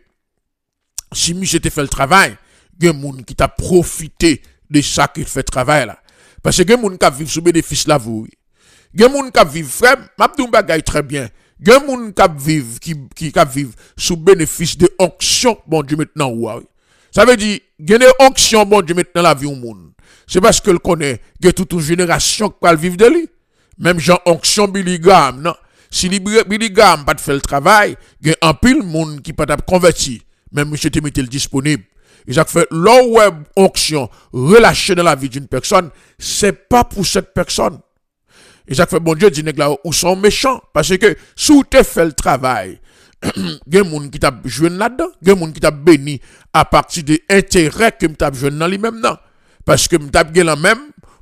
si monsieur te fait le travail, il y a des gens qui t'a profité de ça qu'il fait travail là. Parce que il y a des gens qui vivent sous bénéfice là vous. Il y a des gens qui vivent frère, m'abdou bagay très bien. Il y a des gens qui vivent qui qui vivent sous bénéfice de onction bon Dieu maintenant ouais. Ça veut dire il y a des onctions bon Dieu maintenant la vie au monde. C'est parce que le connaît, il y a toute une génération qui va vivre de lui. Même Jean onction Billy Graham non. Si Billy Graham pas fait le travail, il y a un pile monde qui pas converti. Même monsieur te mette disponible. Et ça fait l'on web onction relâché dans la vie d'une personne, c'est pas pour cette personne. Et ça fait bon Dieu dit là où sont méchants parce que sous te fait le travail, il y a des gens qui t'a joué là-dedans, il y a des gens qui t'a béni à partir de intérêts que t'a joué dans lui-même non. Parce que t'a gagné la même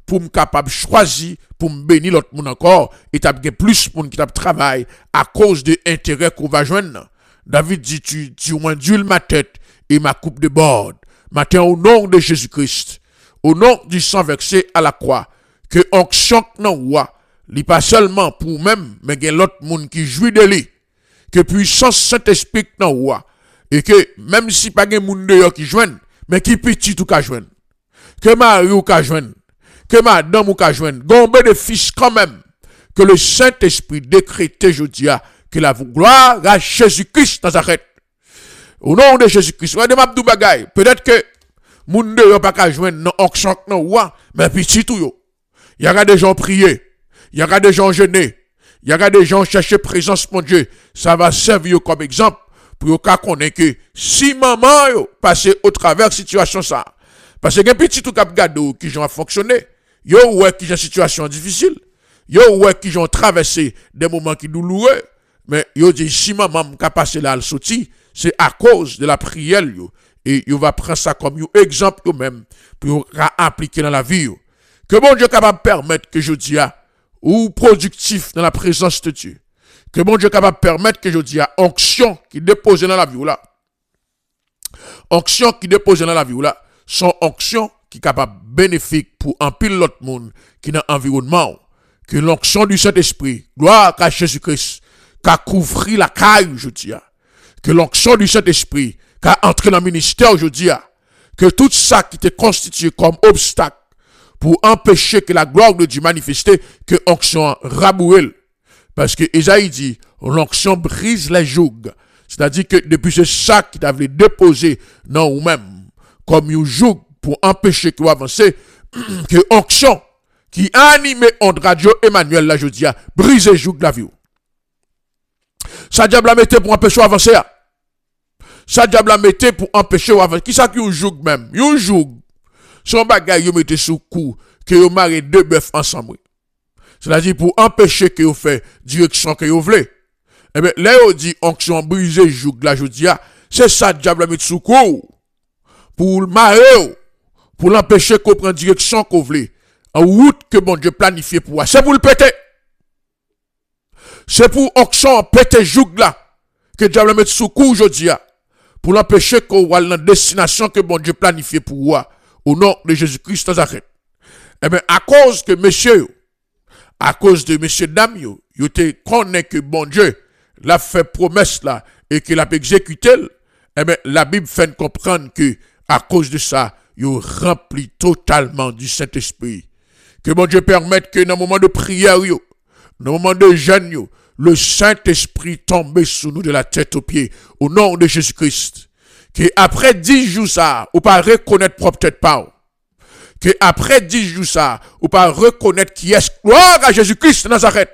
pour me capable choisir pour me bénir l'autre monde encore et t'as plus monde qui t'a travail à cause de intérêt qu'on va joindre. David dit tu tu ondules ma tête et ma coupe de bord. Matin au nom de Jésus-Christ, au nom du sang versé à la croix, que onction non roi, li pas seulement pour même mais gen l'autre monde qui jouit de lui, que puissance Saint-Esprit non roi et que même si pas gen monde dehors qui joignent mais qui petit tout ka joindre. Que Marie ou ka joindre, que madame ou ka joindre, gombe de fils quand même, que le Saint-Esprit décrète jeudi que la gloire à Jésus-Christ Nazareth. Au nom de Jésus-Christ, peut-être que moun de yo pas ka joindre non onction non roi, mais petit tout yo. Il y aura des gens prier, il y aura des gens jeûner, il y aura des gens chercher présence mon Dieu. Ça va servir comme exemple pour qu'on connaisse que si maman yo passe au travers situation ça, parce que un petit tout cap gado qui ont fonctionné, yo ouais qui ont situation difficile, yo ouais qui ont traversé des moments qui douloureux, mais yo dit si maman ka passer là le sorti, c'est à cause de la prière yo et yo va prendre ça comme un exemple yo même pour appliquer dans la vie yo. Que bon Dieu capable permettre que je dis ou productif dans la présence de Dieu. Que bon Dieu capable permettre que je dis onction qui dépose dans la vie là. Onction qui dépose dans la vie là, sont onction qui capable bénéfique pour un pile l'autre monde qui dans environnement. Que l'onction du Saint-Esprit, gloire à Jésus-Christ, qu'a couvri la caille je dis. Que l'onction du Saint-Esprit qu'a entré dans le ministère je dis. Que tout ça qui était constitué comme obstacle pour empêcher que la gloire de Dieu manifeste, que l'onction rabouille. Parce que Isaïe dit, l'onction brise les jougs. C'est-à-dire que depuis ce sac qui t'avait déposé dans vous-même, comme un joug pour empêcher que vous avancez, que l'onction qui anime Andradio Emmanuel la jodia, brise les jougs de la vie. Ça diable la mette pour empêcher d'avancer. Ça diable la mette pour empêcher d'avancer. Qui ça qui un joug même? Un joug. Son bagay yo mette sous cou que yo marre deux bœufs ensemble. C'est-à-dire pour empêcher que yo fait direction que yo vle. Eh bien, là yo dit onction brisé joug la jodia, c'est ça diable mettre sous cou pour le marrer pour l'empêcher qu'on prenne direction qu'on vle en route que bon Dieu planifié pour. C'est pour le péter. C'est pour onction péter joug là que diable mettre sous cou jodia pour l'empêcher qu'on voit la destination que bon Dieu planifié pour. Au nom de Jésus-Christ Nazareth. Eh bien, à cause que monsieur, à cause de monsieur dame, yo, yo te connaît que bon Dieu l'a fait promesse là et qu'il a exécuté, eh bien, la Bible fait comprendre que à cause de ça, yo rempli totalement du Saint-Esprit. Que bon Dieu permette que dans le moment de prière, yo, dans le moment de jeûne, yo, le Saint-Esprit tombe sur nous de la tête aux pieds. Au nom de Jésus-Christ. Que après dix jours ça, ou pas reconnaître propre tête pas. Que après dix jours ça, ou pas reconnaître qui est gloire à Jésus-Christ de Nazareth.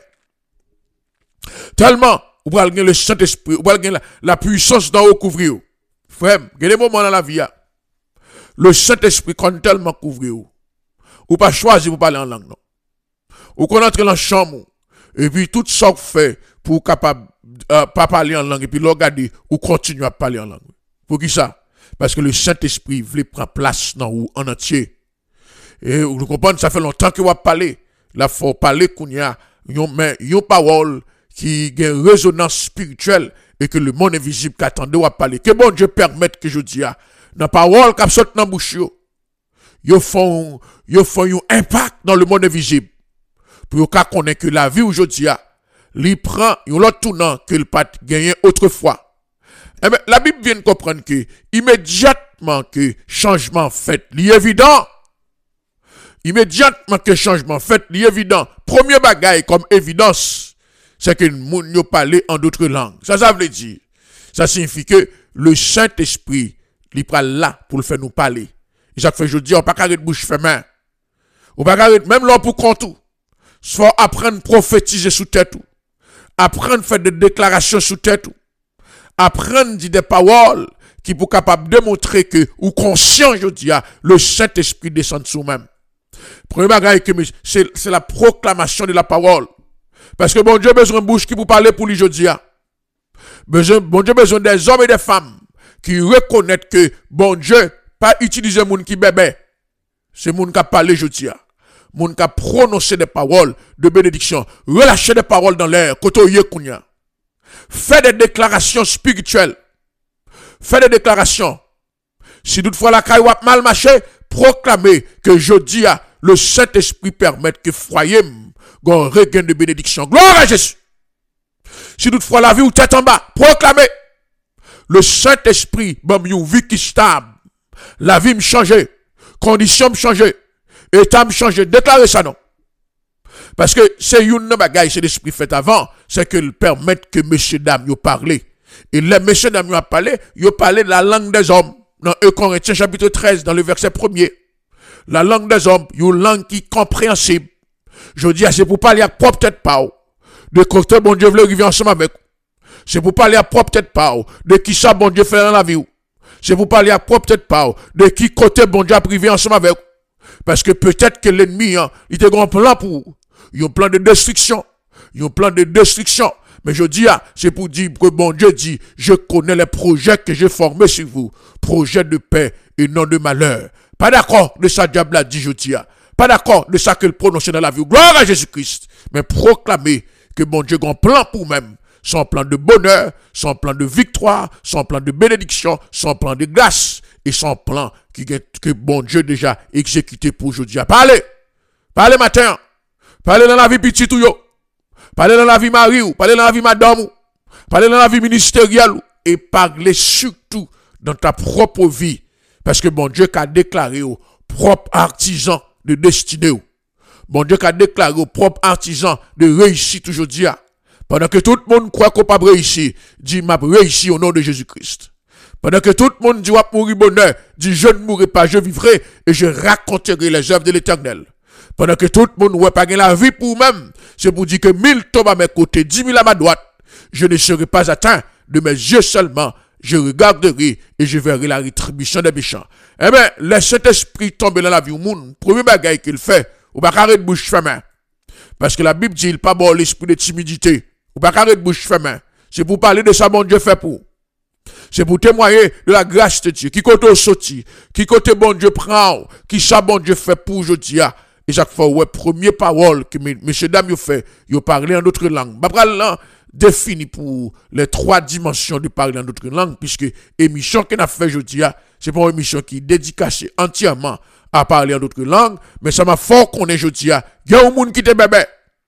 Tellement, ou pas gagner le Saint-Esprit, ou pas gagner la, la puissance d'en haut couvrir. Frère, il y a des moments dans la vie, le Saint-Esprit quand tellement couvrir. Ou pas choisir pour parler en langue, non. Ou qu'on entre dans la chambre, et puis tout ça fait pour capable, euh, pas parler en langue, et puis le regarder, ou continuer à parler en langue. Pour qui ça? Parce que le Saint-Esprit voulait prendre place dans vous en entier. Et vous comprenez, ça fait longtemps que vous parlez. Là, il faut parler qu'on y a une parole qui a une résonance spirituelle et que le monde invisible qui attendait à parler. Que bon Dieu permette que je dise, dans la parole qui saute dans la bouche, ils font un impact dans le monde invisible. Pour qu'on connaisse que la vie aujourd'hui, il prend un autre tournant que le pas gagné autrefois. Eh bien, la Bible vient de comprendre que, immédiatement que changement fait, l'évident. Immédiatement que changement fait, l'évident. Premier bagaille comme évidence, c'est que nous nous parlons en d'autres langues. Ça, ça veut dire. Ça signifie que le Saint-Esprit, il est là pour le faire nous parler. Et ça fait, je dis, on ne peut pas arrêter de bouche fermée. On ne peut pas arrêter, même là pour compte. Il faut apprendre à prophétiser sous tête. Apprendre à faire des déclarations sous tête. Apprendre des paroles qui pour capable démontrer que ou conscient je dis le Saint-Esprit descend sur même. Premier bagage que c'est c'est la proclamation de la parole. Parce que bon Dieu besoin de bouche qui pour parler pour lui je dis. Besoin bon Dieu besoin des hommes et des femmes qui reconnaissent que bon Dieu pas utiliser monde qui bébé. C'est monde qui a parlé je dis. moun ka prononcer des paroles de bénédiction, relâcher des paroles dans l'air, koto ye kounya. Fais des déclarations spirituelles. Fais des déclarations. Si toutefois la caille wap mal marché, proclamez que jeudi a le Saint-Esprit permette que foyer gon regain de bénédiction. Gloire à Jésus. Si toutefois la vie ou tête en bas, proclamez le Saint-Esprit bam yon vie qui stable. La vie me changer, conditions me changer, état me changer. Déclarez ça non. Parce que c'est une bagaille, c'est l'esprit fait avant, c'est qu'il permet que messieurs dames yo parlent. Et les messieurs dames yo parlé, yo parlé de la langue des hommes. Dans un Corinthiens chapitre treize, dans le verset premier. La langue des hommes, une langue qui est compréhensible. Je dis, c'est pour parler à propre tête pas. De côté, bon Dieu veut vivre ensemble avec. C'est pour parler à propre tête pas. De qui ça, bon Dieu fait dans la vie. C'est pour parler à propre tête pas. De qui côté, bon Dieu a privé ensemble avec. Parce que peut-être que l'ennemi, hein, il te grand plan pour. Il y a un plan de destruction. Il y a un plan de destruction. Mais je dis, ah, c'est pour dire que bon Dieu dit, je connais les projets que j'ai formés sur vous. Projets de paix et non de malheur. Pas d'accord de ça, diable a dit, je dis, ah. Pas d'accord de ça qu'il prononce dans la vie. Gloire à Jésus-Christ. Mais proclamer que bon Dieu a un plan pour même. Son plan de bonheur, son plan de victoire, son plan de bénédiction, son plan de grâce. Et son plan qui, que bon Dieu déjà exécuté pour aujourd'hui. Parlez. Parlez matin. Parlez dans la vie petite ou yo. Parlez dans la vie mari ou. Parlez dans la vie madame ou. Parlez dans la vie ministérielle ou. Et parlez surtout dans ta propre vie. Parce que bon Dieu a déclaré au propre artisan de destinée ou. Bon Dieu a déclaré au propre artisan de réussite aujourd'hui. Pendant que tout le monde croit qu'on pas réussir, dit m'a réussi au nom de Jésus-Christ. Pendant que tout le monde dit va mourir bonheur, dit je ne mourrai pas, je vivrai et je raconterai les œuvres de l'Éternel. Pendant que tout le monde ouais pas la vie pour même, c'est pour dire que mille tombent à mes côtés, dix mille à ma droite, je ne serai pas atteint de mes yeux seulement, je regarderai et je verrai la rétribution des méchants. Eh bien, laisse cet esprit tomber dans la vie au monde, premier bagaille qu'il fait, ou pas carré de bouche fermée. Parce que la Bible dit, il pas bon l'esprit de timidité, ou pas carré de bouche fermée. C'est pour parler de ça, bon Dieu fait pour. C'est pour témoigner de la grâce de Dieu, qui côté sorti, qui côté bon Dieu prend, qui ça bon Dieu fait pour aujourd'hui. Et chaque fois, ouais, première parole que messieurs dames yo fait, yo parler en d'autres langues. Bah, là, défini pour les trois dimensions de parler en d'autres langues, puisque émission qu'on a fait aujourd'hui, c'est pas une émission qui est dédicacée entièrement à parler en d'autres langues, mais ça m'a fort qu'on est aujourd'hui. Il y a un monde qui te bébé.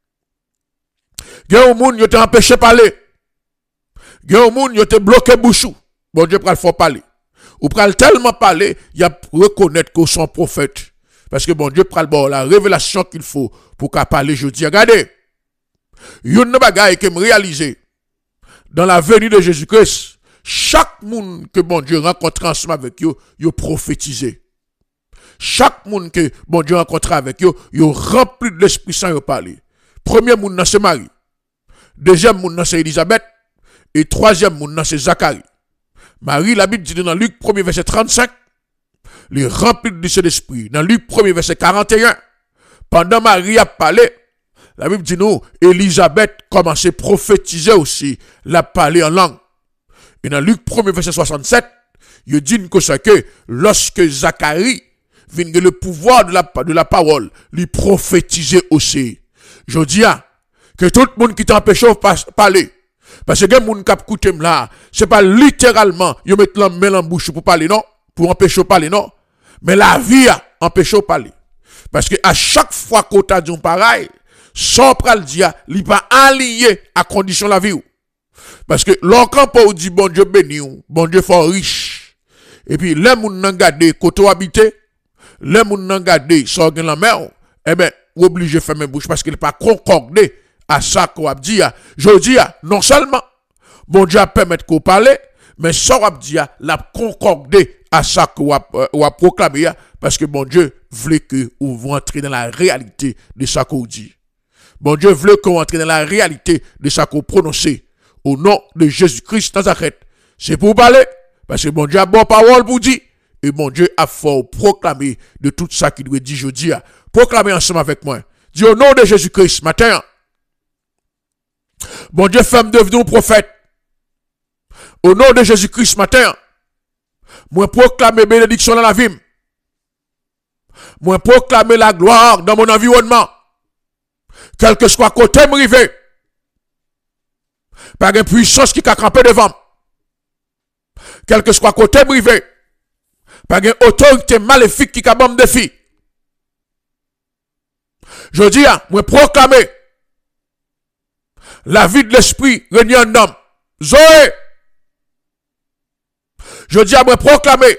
Il y a un monde qui t'a empêché de parler. Il y a un monde qui t'a bloqué bouchou. Bon Dieu, pral faut parler. Ou pral tellement parler, il y a reconnaître que son prophète. Parce que bon Dieu pral bon la révélation qu'il faut pour qu'à parler jeudi. Regardez. Yon bagaille que me réaliser dans la venue de Jésus-Christ, chaque monde que bon Dieu rencontre ensemble avec yo, yo prophétisé. Chaque monde que bon Dieu rencontre avec yo, yo rempli de l'Esprit Saint yo parler. Premier monde c'est Marie. Deuxième monde c'est Élisabeth et troisième monde c'est Zacharie. Marie, la Bible dit dans Luc premier verset trente-cinq, les remplis de Saint-Esprit. Dans Luc premier verset quarante et un, pendant Marie a parlé, la Bible dit nous, Élisabeth commençait à prophétiser aussi, la parler en langue. Et dans Luc premier verset soixante-sept, il dit que c'est que lorsque Zacharie vient le pouvoir de la, de la parole, lui prophétiser aussi. Je dis que tout le monde qui t'empêche de parler, parce que les gens qui écoutent là, c'est pas littéralement, ils mettent la main en bouche pour parler, non? Pour empêcher de parler, non? Mais la vie empêche de parler. Parce que à chaque fois qu'on t'a dit pareil, sans pral dire, il n'est pas allié à condition de la vie. Parce que l'encan pour dit bon Dieu béni, bon Dieu fort riche. Et puis, les gens n'ont gardé côté habité, les gens n'ont gardé sans la mer, eh bien, obligé de faire mes bouches parce qu'il n'est pas concordé à ça qu'on a dit. Je dis, non seulement, bon Dieu a permis qu'on parle, mais ça qu'on a dit, l'a concordé à ça qu'on a, euh, a proclamé, parce que bon Dieu voulait que vous entrez dans la réalité de ça qu'on dit. Bon Dieu voulait qu'on entre dans la réalité de ça qu'on prononce au nom de Jésus-Christ Nazareth. C'est pour parler, parce que bon Dieu a bonne parole pour dire, et bon Dieu a fort proclamé de tout ça qu'il doit dire jeudi. Proclamez ensemble avec moi. Dis au nom de Jésus-Christ, matin. Bon Dieu, femme devenue prophète. Au nom de Jésus-Christ, matin. Moi proclamer bénédiction dans la vie. Moi proclamer la gloire dans mon environnement. Quel que soit côté m'rivé. Par une puissance qui a campé devant. Quel que soit côté m'rivé. Par une autorité maléfique qui a bon défi. Je dis, moi proclamer la vie de l'esprit régnant en homme. Zoé. Je dis à moi proclamer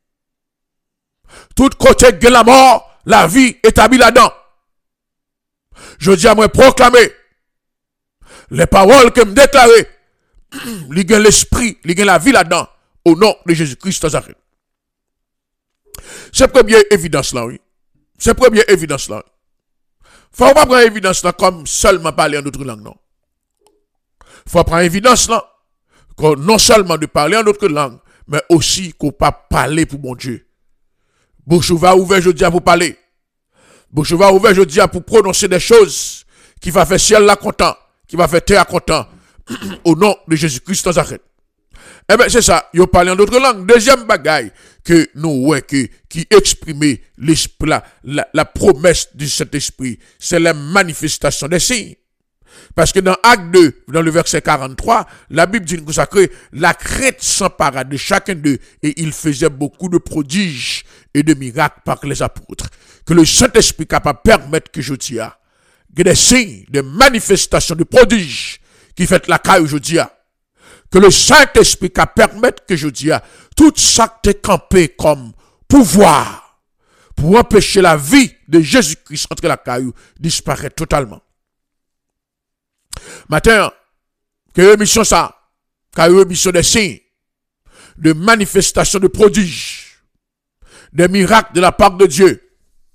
tout côté de la mort, la vie établie là-dedans. Je dis à moi proclamer les paroles que me déclarer, il y a l'esprit, il y a la vie là-dedans, au nom de Jésus-Christ Nazareth. C'est première évidence là, oui. C'est première évidence là. Faut pas prendre évidence là comme seulement parler en d'autres langues, non. Faut prendre évidence là, non seulement de parler en d'autres langues, mais aussi qu'on pas parler pour mon Dieu. Bouche va ouvert, je dis à vous parler. Bouche va ouvert, je dis à pour prononcer des choses qui va faire ciel là content, qui va faire terre content, au nom de Jésus-Christ Nazareth. Eh bien, c'est ça, yo parle en d'autres langues. Deuxième bagaille que nous, ouais, que, qui exprime l'esprit, la, la, la promesse de cet esprit, c'est la manifestation des signes. Parce que dans Acte deux, dans le verset quarante-trois, la Bible dit que la crainte s'empara de chacun d'eux et il faisait beaucoup de prodiges et de miracles par les apôtres. Que le Saint-Esprit capable de permettre que je dis, que des signes, des manifestations de prodiges qui fait la caille aujourd'hui. Que le Saint-Esprit capable de permettre que je dis, tout ça t'est campé comme pouvoir pour empêcher la vie de Jésus-Christ entre la caille disparaît totalement. Matin, que émission ça, car émission des signes, de manifestations de prodiges, des miracles de la part de Dieu.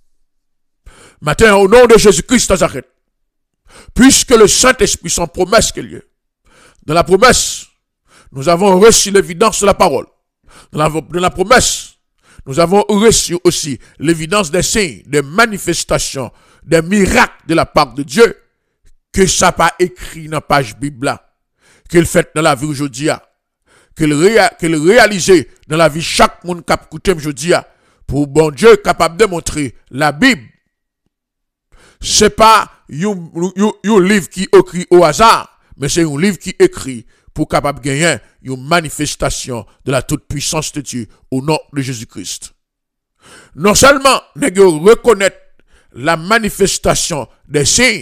Matin, au nom de Jésus-Christ Nazareth, puisque le Saint-Esprit son promesse qu'il y a. Dans la promesse, nous avons reçu l'évidence de la parole. Dans la, dans la promesse, nous avons reçu aussi l'évidence des signes, des manifestations, des miracles de la part de Dieu. Que ça pas écrit dans la page Bible là, qu'il fait dans la vie aujourd'hui, qu'il réa, qu'il réalise dans la vie chaque monde qui a écouté aujourd'hui, pour bon Dieu capable de montrer la Bible. C'est pas un livre qui écrit au hasard, mais c'est un livre qui écrit pour capable de gagner une manifestation de la toute puissance de Dieu au nom de Jésus-Christ. Non seulement nous reconnaître la manifestation des signes,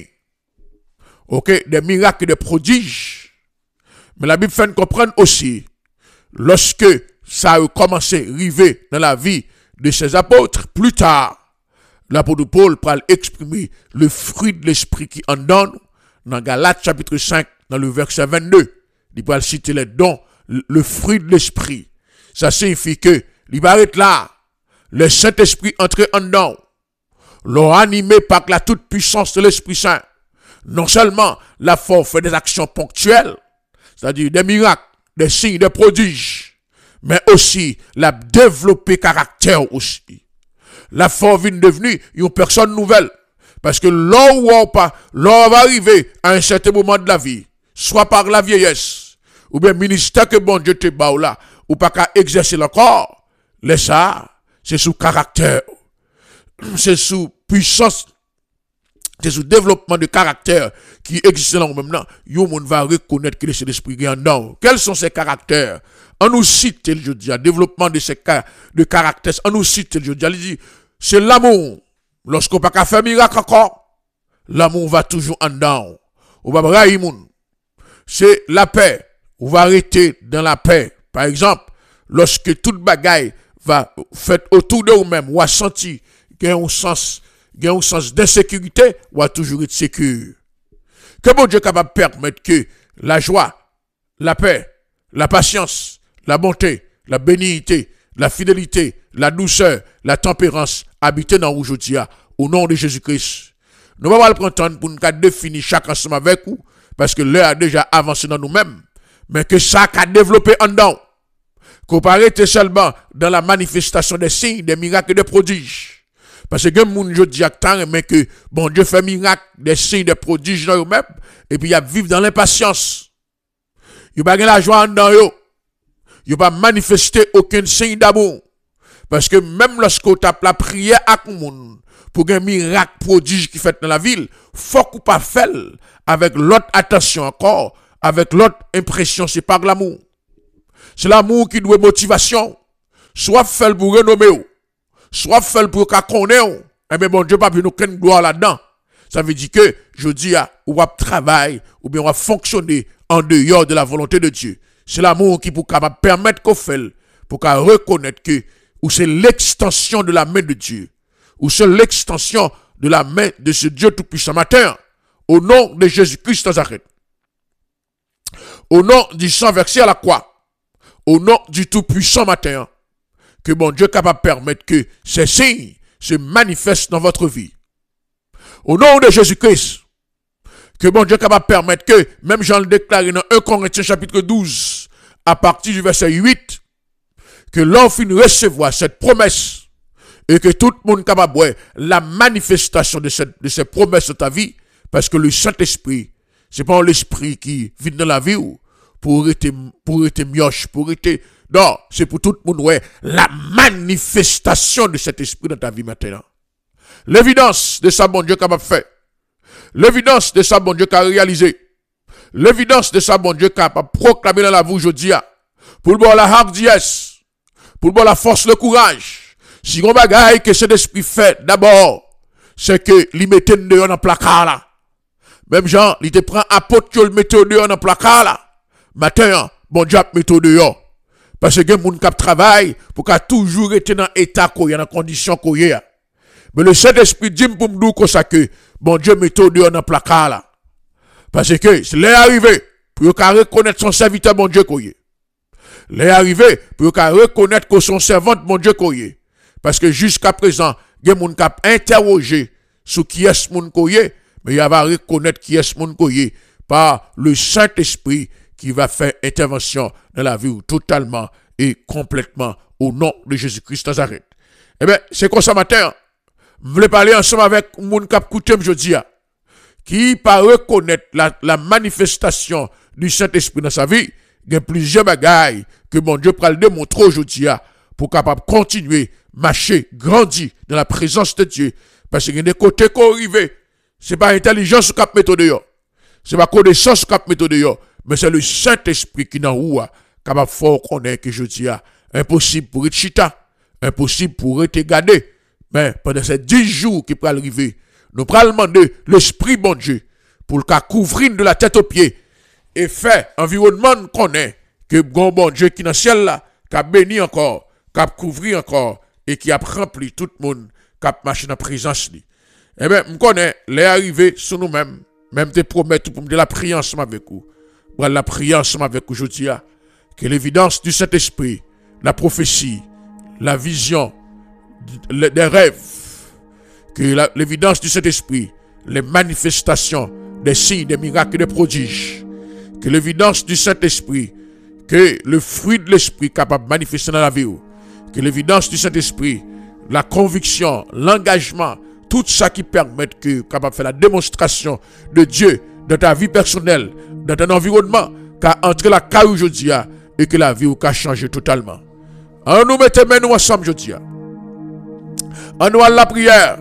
ok, des miracles et des prodiges. Mais la Bible fait nous comprendre aussi, lorsque ça a commencé à arriver dans la vie de ses apôtres, plus tard, l'apôtre Paul pourra exprimer le fruit de l'esprit qui en donne, dans Galates chapitre cinq, dans le verset vingt-deux. Il pourra citer les dons, le fruit de l'esprit. Ça signifie que, il va être là, le Saint-Esprit entré en dedans, l'ont animé par la toute puissance de l'Esprit Saint. Non seulement la force fait des actions ponctuelles, c'est-à-dire des miracles, des signes, des prodiges, mais aussi la développer caractère aussi. La force vient devenir une personne nouvelle. Parce que là où on pas, là on va arriver à un certain moment de la vie, soit par la vieillesse, ou bien ministère que bon Dieu te bat là, ou pas qu'à exercer encore, laisse ça, c'est sous caractère, c'est sous puissance, c'est sous développement de caractère qui existe là même là, yo monde va reconnaître que c'est l'esprit qui est en dedans. Quels sont ces caractères? On nous cite, je dis, développement de ces de caractères, on nous cite, je dis, il dit, c'est l'amour. Lorsqu'on pas qu'à faire miracle encore, l'amour va toujours en dedans. On va brailler moun. C'est la paix. On va arrêter dans la paix. Par exemple, lorsque toute bagaille va fait autour de vous-même, ou a senti qu'il y a un sens, il y a un sens d'insécurité, ou a toujours être sécure. Que bon Dieu est capable de permettre que la joie, la paix, la patience, la bonté, la bénignité, la fidélité, la douceur, la tempérance habitent dans aujourd'hui, au nom de Jésus-Christ. Nous ne allons pas prendre pour nous définir chaque ensemble avec vous, parce que l'heure a déjà avancé dans nous-mêmes, mais que ça a développé en dedans. Qu'on peut arrêter seulement dans la manifestation des signes, des miracles et des prodiges. Parce que moun je dis mais que bon Dieu fait miracle, des signes, des prodiges dans eux-mêmes, et puis il y a vivre dans l'impatience. Il n'y a pas la joie en dedans yo. Il n'y a pas manifesté aucun signe d'amour. Parce que même lorsqu'on tape la prière à moun pour un miracle prodige qui fait dans la ville, faut qu'on pas faire avec l'autre attention encore, avec l'autre impression, c'est pas l'amour. C'est l'amour qui doit motivation. Soit fait pour renommer, soit fait pour qu'on connaisse. Eh bien, bon Dieu, pas nous aucune gloire là-dedans. Ça veut dire que, je dis, on va travailler, ou bien on va fonctionner en dehors de la volonté de Dieu. C'est l'amour qui pour permettre qu'on fait, pour qu'on reconnaisse que, ou c'est l'extension de la main de Dieu, ou c'est l'extension de la main de ce Dieu tout-puissant matin, au nom de Jésus-Christ Nazareth. Au nom du sang versé à la croix, au nom du tout-puissant matin, que mon Dieu est capable de permettre que ces signes se manifestent dans votre vie. Au nom de Jésus-Christ, que mon Dieu est capable de permettre que, même Jean le déclaré dans un Corinthiens chapitre douze, à partir du verset huit, que l'on finit recevoir cette promesse, et que tout le monde est capable de voir la manifestation de cette, de cette promesse de ta vie, parce que le Saint-Esprit, c'est pas l'esprit qui vit dans la vie pour être, pour être mioche, pour être, non, c'est pour tout le monde, ouais, la manifestation de cet esprit dans ta vie maintenant. L'évidence de ça, bon Dieu, capable de faire. L'évidence de ça, bon Dieu, qu'a réalisé. L'évidence de ça, bon Dieu, capable de proclamer dans la vie aujourd'hui. Pour le bon la hardiesse, pour le bon la force, le courage. Si on bagaille que cet esprit fait, d'abord, c'est que l'y mette dehors dans le placard là. Même Jean, il te prend apôtre que le mette dehors dans le placard là. Matin, bon Dieu, mette dehors. Parce que les gens qui travaillent pour qu'à toujours été dans l'état qu'on y a, dans la condition qu'on y a. Mais le Saint-Esprit dit pour me dire comme ça que, bon Dieu, mette dehors dans le placard là. Parce que c'est l'arrivée pour qu'on reconnaître son serviteur, bon Dieu, qu'on y est. L'arrivée pour qu'on reconnaître que son servante, bon Dieu, qu'on y est. Parce que jusqu'à présent, il y a des gens qui ont interrogé sur qui est ce monde qu'on y est, mais il va reconnaître qui est ce monde qu'on y est par le Saint-Esprit qui va faire intervention dans la vie totalement et complètement au nom de Jésus-Christ Nazareth. Eh bien, c'est comme ça matin. Je voulais parler ensemble avec mon cap coutume jeudi, qui par reconnaître la, la manifestation du Saint-Esprit dans sa vie, il y a plusieurs bagailles que mon Dieu peut le démontrer aujourd'hui pour capable continuer, marcher, grandir dans la présence de Dieu. Parce qu'il y a des côtés qui arrivent. Ce n'est pas intelligence qui met au dehors. Ce n'est pas connaissance qui met au dehors. Mais c'est le Saint-Esprit qui n'a pas capable de faire connaître que je dis impossible pour être chita, impossible pour être gardé. Mais pendant ces dix jours qui peuvent arriver, nous allons demander l'Esprit bon Dieu pour le cas couvrir de la tête aux pieds et faire environnement qu'on est que bon bon Dieu qui est dans le ciel là, qui a béni encore, qui a couvert encore et qui a rempli tout le monde qui a marché dans la présence. Eh bien, je connais les arrivées sur nous-mêmes, même te promettre pour me dire la prière ensemble avec vous. La prière ensemble avec vous aujourd'hui, que l'évidence du Saint-Esprit, la prophétie, la vision, des rêves, que l'évidence du Saint-Esprit, les manifestations, des signes, des miracles, des prodiges, que l'évidence du Saint-Esprit, que le fruit de l'Esprit capable de manifester dans la vie, que l'évidence du Saint-Esprit, la conviction, l'engagement, tout ça qui permet que capable de faire la démonstration de Dieu dans ta vie personnelle, dans ton environnement, qu'a entré la caille aujourd'hui et que la vie a changé totalement. En nous mettons nous ensemble aujourd'hui. En nous à la prière.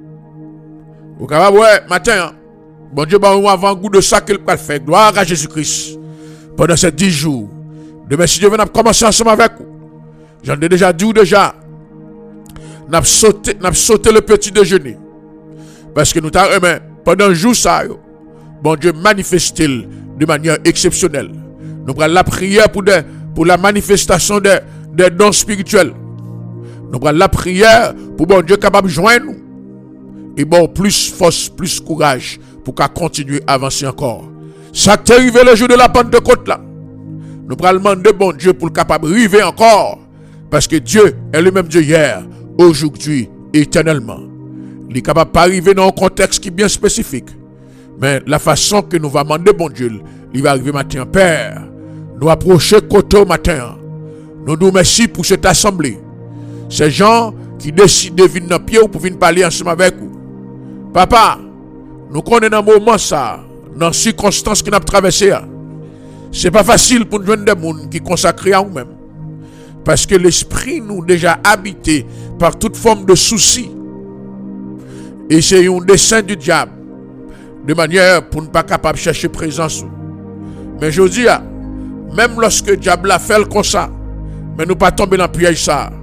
Vous capable ouais matin. Bon Dieu ba avant goût de ça qu'il peut faire. Gloire à Jésus-Christ. Pendant ces dix jours. Demain si Dieu veut commencer ensemble avec vous. J'en ai déjà dit déjà. N'a sauté, n'a sauté le petit déjeuner. Parce que nous t'avons aimé pendant le jour ça. Bon Dieu manifeste-t-il de manière exceptionnelle. Nous prenons la prière pour, des, pour la manifestation des, des dons spirituels. Nous prenons la prière pour bon Dieu capable de joindre nous. Et bon, plus force, plus courage pour qu'à continuer à avancer encore. Ça t'est arrivé le jour de la Pentecôte là. Nous prenons demander bon Dieu pour le capable de arriver encore. Parce que Dieu est le même Dieu hier, aujourd'hui, éternellement. Il est capable de pas arriver dans un contexte qui est bien spécifique. Mais la façon que nous va demander bon Dieu, il va arriver matin. Père, nous approcher côté au matin. Nous nous merci pour cette assemblée. Ces gens qui décident de venir dans le pied pour venir parler ensemble avec vous. Papa, nous connaissons dans le moment ça, dans les circonstances que nous avons traversées. Ce n'est pas facile pour nous joindre des gens qui consacrent à nous-mêmes. Parce que l'esprit nous déjà habité par toute forme de soucis. Et c'est un dessein du diable. De manière pour ne pas capable de chercher présence. Mais je dis, même lorsque le diable a fait comme ça, mais nous pas tomber dans le piège ça.